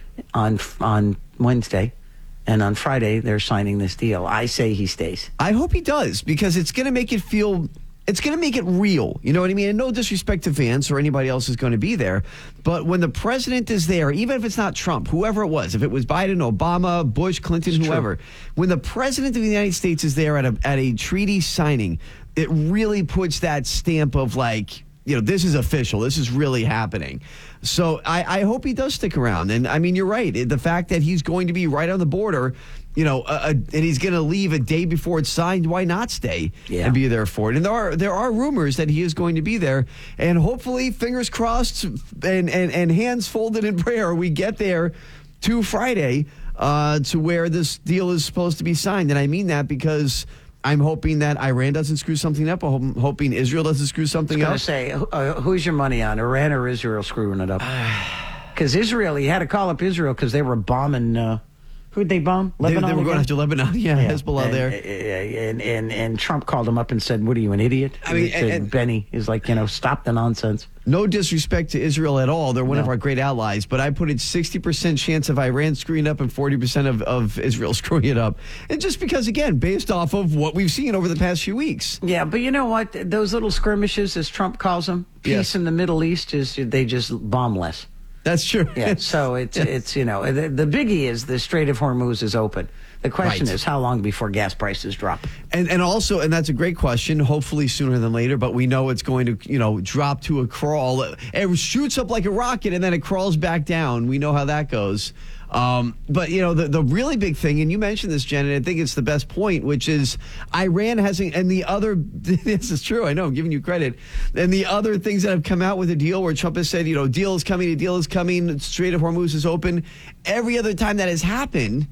on on Wednesday? And on Friday, they're signing this deal. I say he stays. I hope he does, because it's going to make it feel... It's going to make it real. You know what I mean? And no disrespect to Vance or anybody else who's going to be there. But when the president is there, even if it's not Trump, whoever it was, if it was Biden, Obama, Bush, Clinton, It's whoever, true. when the president of the United States is there at a, at a treaty signing, it really puts that stamp of like, you know, this is official. This is really happening. So I, I hope he does stick around. And I mean, you're right. The fact that he's going to be right on the border, you know, uh, and he's going to leave a day before it's signed, why not stay Yeah. and be there for it? And there are there are rumors that he is going to be there. And hopefully, fingers crossed and, and, and hands folded in prayer, we get there to Friday uh, to where this deal is supposed to be signed. And I mean that because I'm hoping that Iran doesn't screw something up. I'm hoping Israel doesn't screw something I up. was going to say, uh, who's your money on, Iran or Israel screwing it up? Because Israel, he had to call up Israel because they were bombing. Uh, who'd they bomb? They, Lebanon. they were going again? after Lebanon. Yeah, Yeah. Hezbollah and, there. And, and, and Trump called him up and said, what are you, an idiot? I mean, He said, and- and- Benny is like, you know, stop the nonsense. No disrespect to Israel at all. They're one of No. our great allies, but I put it sixty percent chance of Iran screwing up and forty percent of, of Israel screwing it up. And just because, again, based off of what we've seen over the past few weeks. Yeah, but you know what? Those little skirmishes, as Trump calls them, peace Yes. in the Middle East, is they just bomb less. That's true. Yeah, so it's, it's you know, the, the biggie is the Strait of Hormuz is open. The question Right. is how long before gas prices drop? And and also, and that's a great question, hopefully sooner than later, but we know it's going to, you know, drop to a crawl. It shoots up like a rocket and then it crawls back down. We know how that goes. Um, but, you know, the, the really big thing, and you mentioned this, Jen, and I think it's the best point, which is Iran hasn't, and the other, this is true, I know, I'm giving you credit, and the other things that have come out with the deal where Trump has said, you know, deal is coming, a deal is coming, Strait of Hormuz is open. Every other time that has happened,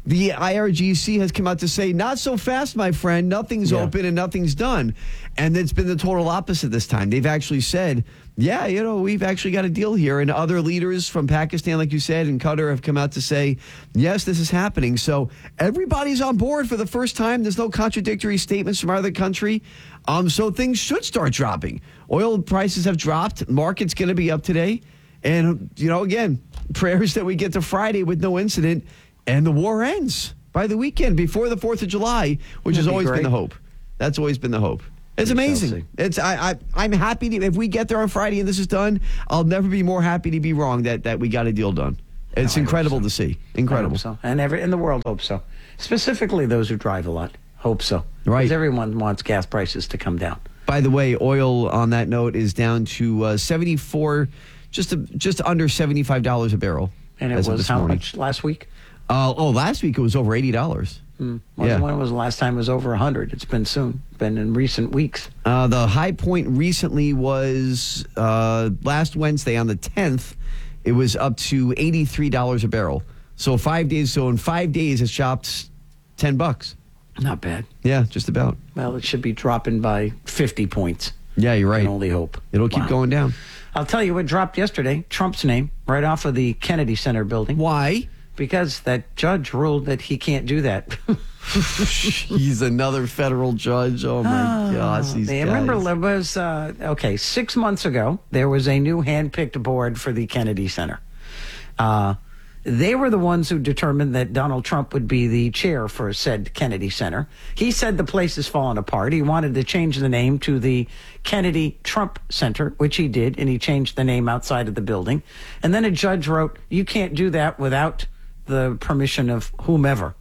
The I R G C has come out to say, not so fast, my friend. Nothing's Yeah. open and nothing's done. And it's been the total opposite this time. They've actually said, yeah, you know, we've actually got a deal here. And other leaders from Pakistan, like you said, and Qatar have come out to say, yes, this is happening. So everybody's on board for the first time. There's no contradictory statements from either country. Um, so things should start dropping. Oil prices have dropped. Market's going to be up today. And, you know, again, prayers that we get to Friday with no incident and the war ends by the weekend before the fourth of July, which has That'd be always great. been the hope. That's always been the hope. It's We shall amazing. see. It's I, I I'm happy to, if we get there on Friday and this is done, I'll never be more happy to be wrong that, that we got a deal done. It's No, I incredible hope to see. Incredible. I hope so. And every in the world hope so. Specifically those who drive a lot hope so. Right. Because everyone wants gas prices to come down. By the way, oil on that note is down to uh, seventy-four, just a, just under seventy-five dollars a barrel. And it as of was this how morning. much last week? Uh, oh, last week it was over eighty dollars. Hmm. When, Yeah. when was the last time it was over one hundred? It's been soon. Been in recent weeks. Uh, the high point recently was uh, last Wednesday on the tenth. It was up to eighty-three dollars a barrel. So five days. So in five days, it's chopped ten bucks. Not bad. Yeah, just about. Well, it should be dropping by fifty points. Yeah, you're right. I can only hope. It'll keep Wow. going down. I'll tell you what dropped yesterday. Trump's name right off of the Kennedy Center building. Why? Because that judge ruled that he can't do that. He's another federal judge. Oh my gosh, these They- guys. remember there was uh, okay six months ago there was a new hand-picked board for the Kennedy Center. Uh, they were the ones who determined that Donald Trump would be the chair for said Kennedy Center. He said the place is falling apart. He wanted to change the name to the Kennedy Trump Center, which he did, and he changed the name outside of the building. And then a judge wrote, "You can't do that without the permission of whomever."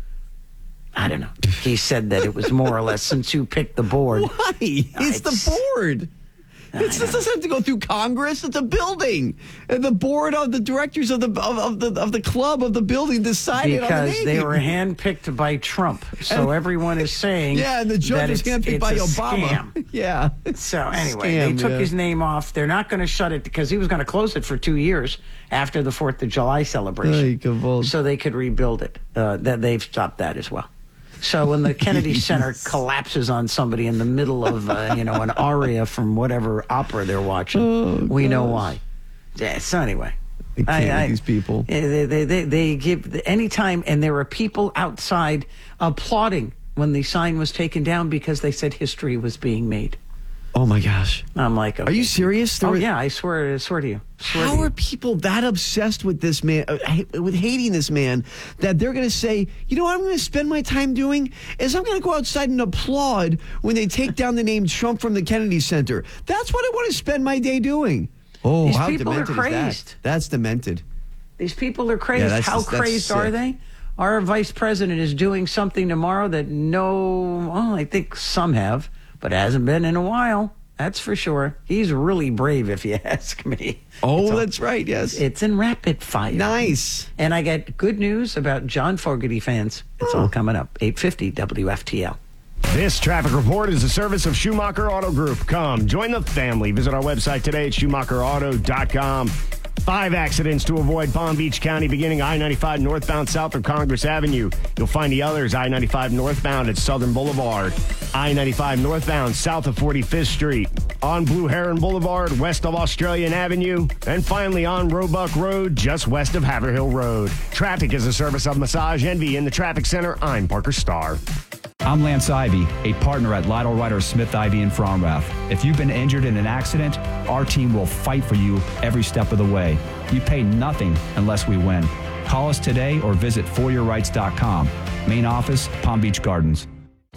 I don't know. He said that it was more or less since you picked the board. Why? It's, the board. It's, this doesn't have to go through Congress. It's a building, and the board of the directors of the of, of the of the club of the building decided on the Because name. they were handpicked by Trump, so And- everyone is saying Yeah, and the judge that was it's, handpicked it's by a Obama. scam. Yeah. So anyway, Scam, they took yeah. his name off. They're not going to shut it because he was going to close it for two years after the Fourth of July celebration, so they could rebuild it. Uh, that they've stopped that as well. So when the Kennedy Center collapses on somebody in the middle of uh, you know an aria from whatever opera they're watching, Oh, we know why. Yeah, so anyway. I can't with these people. They, they, they, they give any time, and there were people outside applauding when the sign was taken down because they said history was being made. Oh my gosh! I'm like, Are you serious? There Oh were- yeah, I swear, I swear to you. Swear to How you. are people that obsessed with this man, uh, ha- with hating this man, that they're going to say, you know what I'm going to spend my time doing? Is I'm going to go outside and applaud when they take down the name Trump from the Kennedy Center. That's what I want to spend my day doing. Oh, These how people are demented is crazed. that? That's demented. These people are crazed. Yeah, that's How just- that's crazed are sick. they? Our vice president is doing something tomorrow that no, well, I think some have, but hasn't been in a while. That's for sure. He's really brave, if you ask me. Oh, It's all- that's right. Yes. It's in rapid fire. Nice. And I get good news about John Fogerty fans. It's all coming up. eight fifty W F T L. This traffic report is a service of Schumacher Auto Group. Come, join the family. Visit our website today at Schumacher Auto dot com. Five accidents to avoid Palm Beach County, beginning I ninety-five northbound south of Congress Avenue. You'll find the others I ninety-five northbound at Southern Boulevard, I ninety-five northbound south of forty-fifth Street, on Blue Heron Boulevard west of Australian Avenue, and finally on Roebuck Road just west of Haverhill Road. Traffic is a service of Massage Envy in the Traffic Center. I'm Parker Starr. I'm Lance Ivy, a partner at Lytle Ryder Smith Ivy in Fromrath. If you've been injured in an accident, our team will fight for you every step of the way. You pay nothing unless we win. Call us today or visit for your rights dot com. Main office, Palm Beach Gardens.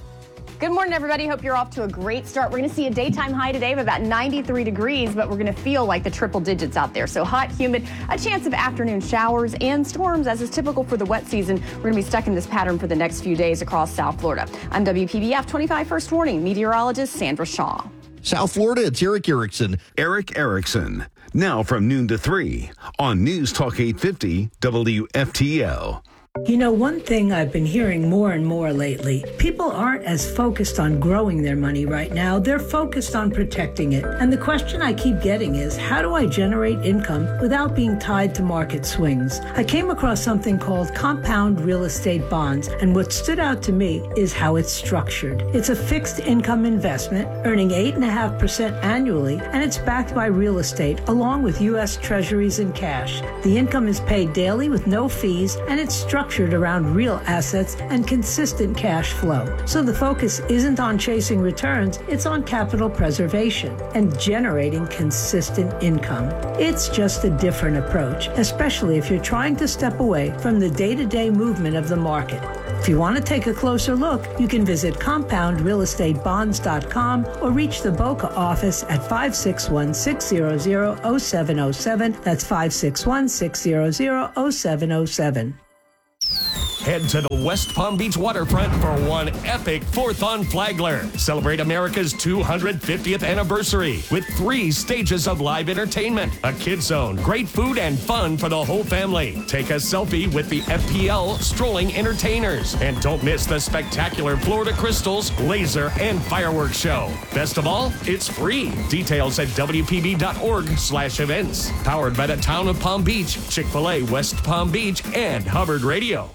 Good morning, everybody. Hope you're off to a great start. We're going to see a daytime high today of about ninety-three degrees, but we're going to feel like the triple digits out there. So hot, humid, a chance of afternoon showers and storms, as is typical for the wet season. We're going to be stuck in this pattern for the next few days across South Florida. I'm W P B F twenty-five First Warning meteorologist Sandra Shaw. South Florida, it's Eric Erickson. Eric Erickson. Now from noon to three on News Talk eight fifty W F T L. You know, one thing I've been hearing more and more lately, people aren't as focused on growing their money right now. They're focused on protecting it. And the question I keep getting is, how do I generate income without being tied to market swings? I came across something called compound real estate bonds, and what stood out to me is how it's structured. It's a fixed income investment, earning eight point five percent annually, and it's backed by real estate, along with U S Treasuries and cash. The income is paid daily with no fees, and it's structured around real assets and consistent cash flow. So the focus isn't on chasing returns, it's on capital preservation and generating consistent income. It's just a different approach, especially if you're trying to step away from the day-to-day movement of the market. If you want to take a closer look, you can visit compound real estate bonds dot com or reach the Boca office at five six one, six hundred, oh seven oh seven. That's five six one, six hundred, oh seven oh seven. Head to the West Palm Beach waterfront for one epic fourth on Flagler. Celebrate America's two hundred fiftieth anniversary with three stages of live entertainment, a kids zone, great food, and fun for the whole family. Take a selfie with the F P L strolling entertainers. And don't miss the spectacular Florida Crystals, laser, and fireworks show. Best of all, it's free. Details at W P B dot org slash events. Powered by the town of Palm Beach, Chick-fil-A West Palm Beach, and Hubbard Radio.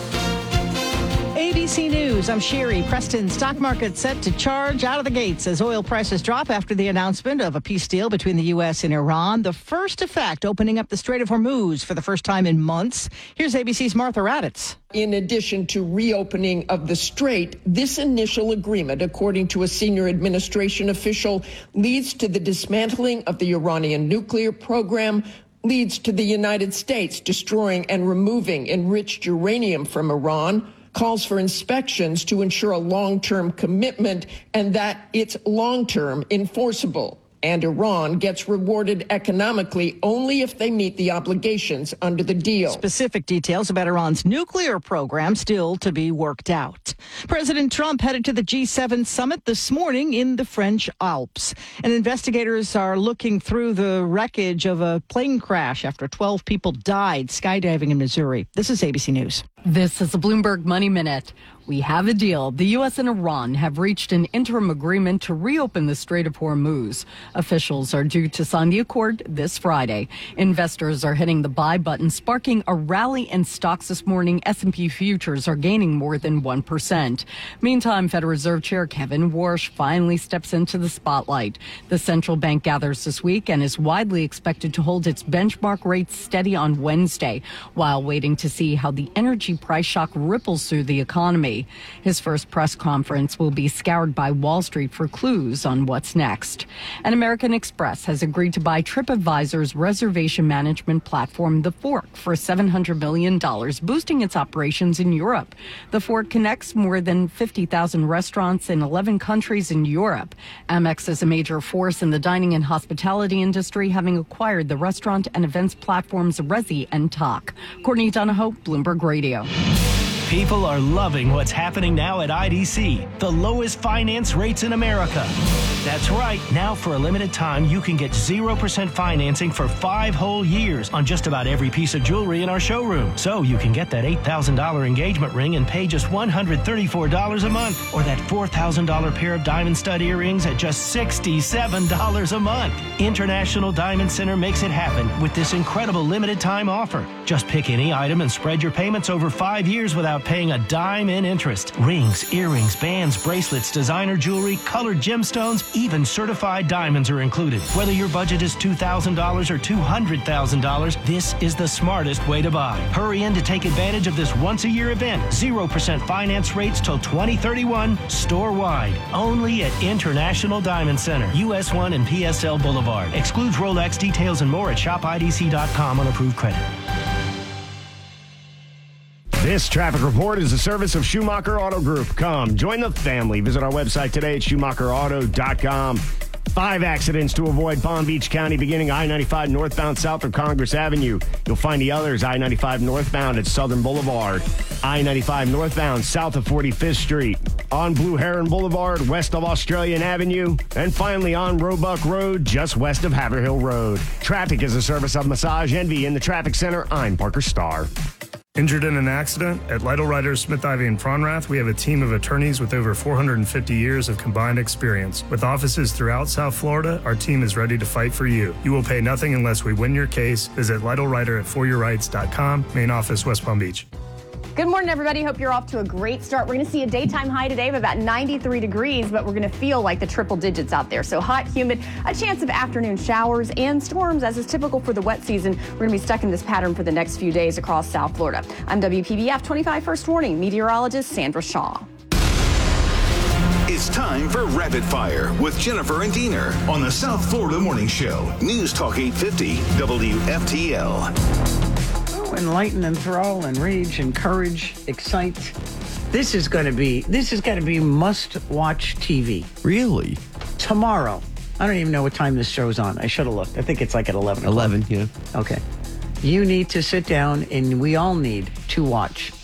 A B C News, I'm Sherry. Preston stock market set to charge out of the gates as oil prices drop after the announcement of a peace deal between the U S and Iran. The first effect, opening up the Strait of Hormuz for the first time in months. Here's A B C's Martha Raddatz. In addition to reopening of the strait, this initial agreement, according to a senior administration official, leads to the dismantling of the Iranian nuclear program, leads to the United States destroying and removing enriched uranium from Iran, calls for inspections to ensure a long-term commitment and that it's long-term enforceable. And Iran gets rewarded economically only if they meet the obligations under the deal. Specific details about Iran's nuclear program still to be worked out. President Trump headed to the G seven summit this morning in the French Alps. And investigators are looking through the wreckage of a plane crash after twelve people died skydiving in Missouri. This is A B C News. This is a Bloomberg Money Minute. We have a deal. The U S and Iran have reached an interim agreement to reopen the Strait of Hormuz. Officials are due to sign the accord this Friday. Investors are hitting the buy button, sparking a rally in stocks this morning. S and P futures are gaining more than one percent. Meantime, Federal Reserve Chair Kevin Warsh finally steps into the spotlight. The central bank gathers this week and is widely expected to hold its benchmark rates steady on Wednesday, while waiting to see how the energy price shock ripples through the economy. His first press conference will be scoured by Wall Street for clues on what's next. And American Express has agreed to buy TripAdvisor's reservation management platform, The Fork, for seven hundred million dollars, boosting its operations in Europe. The Fork connects more than fifty thousand restaurants in eleven countries in Europe. Amex is a major force in the dining and hospitality industry, having acquired the restaurant and events platforms Resy and Talk. Courtney Donahoe, Bloomberg Radio. People are loving what's happening now at I D C, the lowest finance rates in America. That's right. Now, for a limited time, you can get zero percent financing for five whole years on just about every piece of jewelry in our showroom. So you can get that eight thousand dollars engagement ring and pay just one hundred thirty-four dollars a month, or that four thousand dollars pair of diamond stud earrings at just sixty-seven dollars a month. International Diamond Center makes it happen with this incredible limited time offer. Just pick any item and spread your payments over five years without paying a dime in interest. Rings, earrings, bands, bracelets, designer jewelry, colored gemstones, even certified diamonds are included. Whether your budget is two thousand dollars or two hundred thousand dollars, this is the smartest way to buy. Hurry in to take advantage of this once-a-year event. zero percent finance rates till twenty thirty-one, store-wide. Only at International Diamond Center, U S one and P S L Boulevard. Excludes Rolex. Details and more at shop I D C dot com on approved credit. This traffic report is a service of Schumacher Auto Group. Come, join the family. Visit our website today at schumacher auto dot com. Five accidents to avoid Palm Beach County, beginning I ninety-five northbound south of Congress Avenue. You'll find the others I ninety-five northbound at Southern Boulevard, I ninety-five northbound south of forty-fifth Street, on Blue Heron Boulevard west of Australian Avenue, and finally on Roebuck Road just west of Haverhill Road. Traffic is a service of Massage Envy in the traffic center. I'm Parker Starr. Injured in an accident? At Lytle Writers, Smith, Ivy, and Fronrath, we have a team of attorneys with over four hundred fifty years of combined experience. With offices throughout South Florida, our team is ready to fight for you. You will pay nothing unless we win your case. Visit Lytle Writer at for your rights dot com, main office, West Palm Beach. Good morning, everybody. Hope you're off to a great start. We're going to see a daytime high today of about ninety-three degrees, but we're going to feel like the triple digits out there. So hot, humid, a chance of afternoon showers and storms, as is typical for the wet season. We're going to be stuck in this pattern for the next few days across South Florida. I'm W P B F twenty-five First Warning meteorologist Sandra Shaw. It's time for Rapid Fire with Jennifer and Diener on the South Florida Morning Show. News Talk eight fifty W F T L. Enlighten, enthrall, enrage, encourage, excite. This is going to be this is going to be must-watch T V. Really? Tomorrow. I don't even know what time this show's on. I should have looked. I think it's like at eleven. eleven, yeah. Okay. You need to sit down, and we all need to watch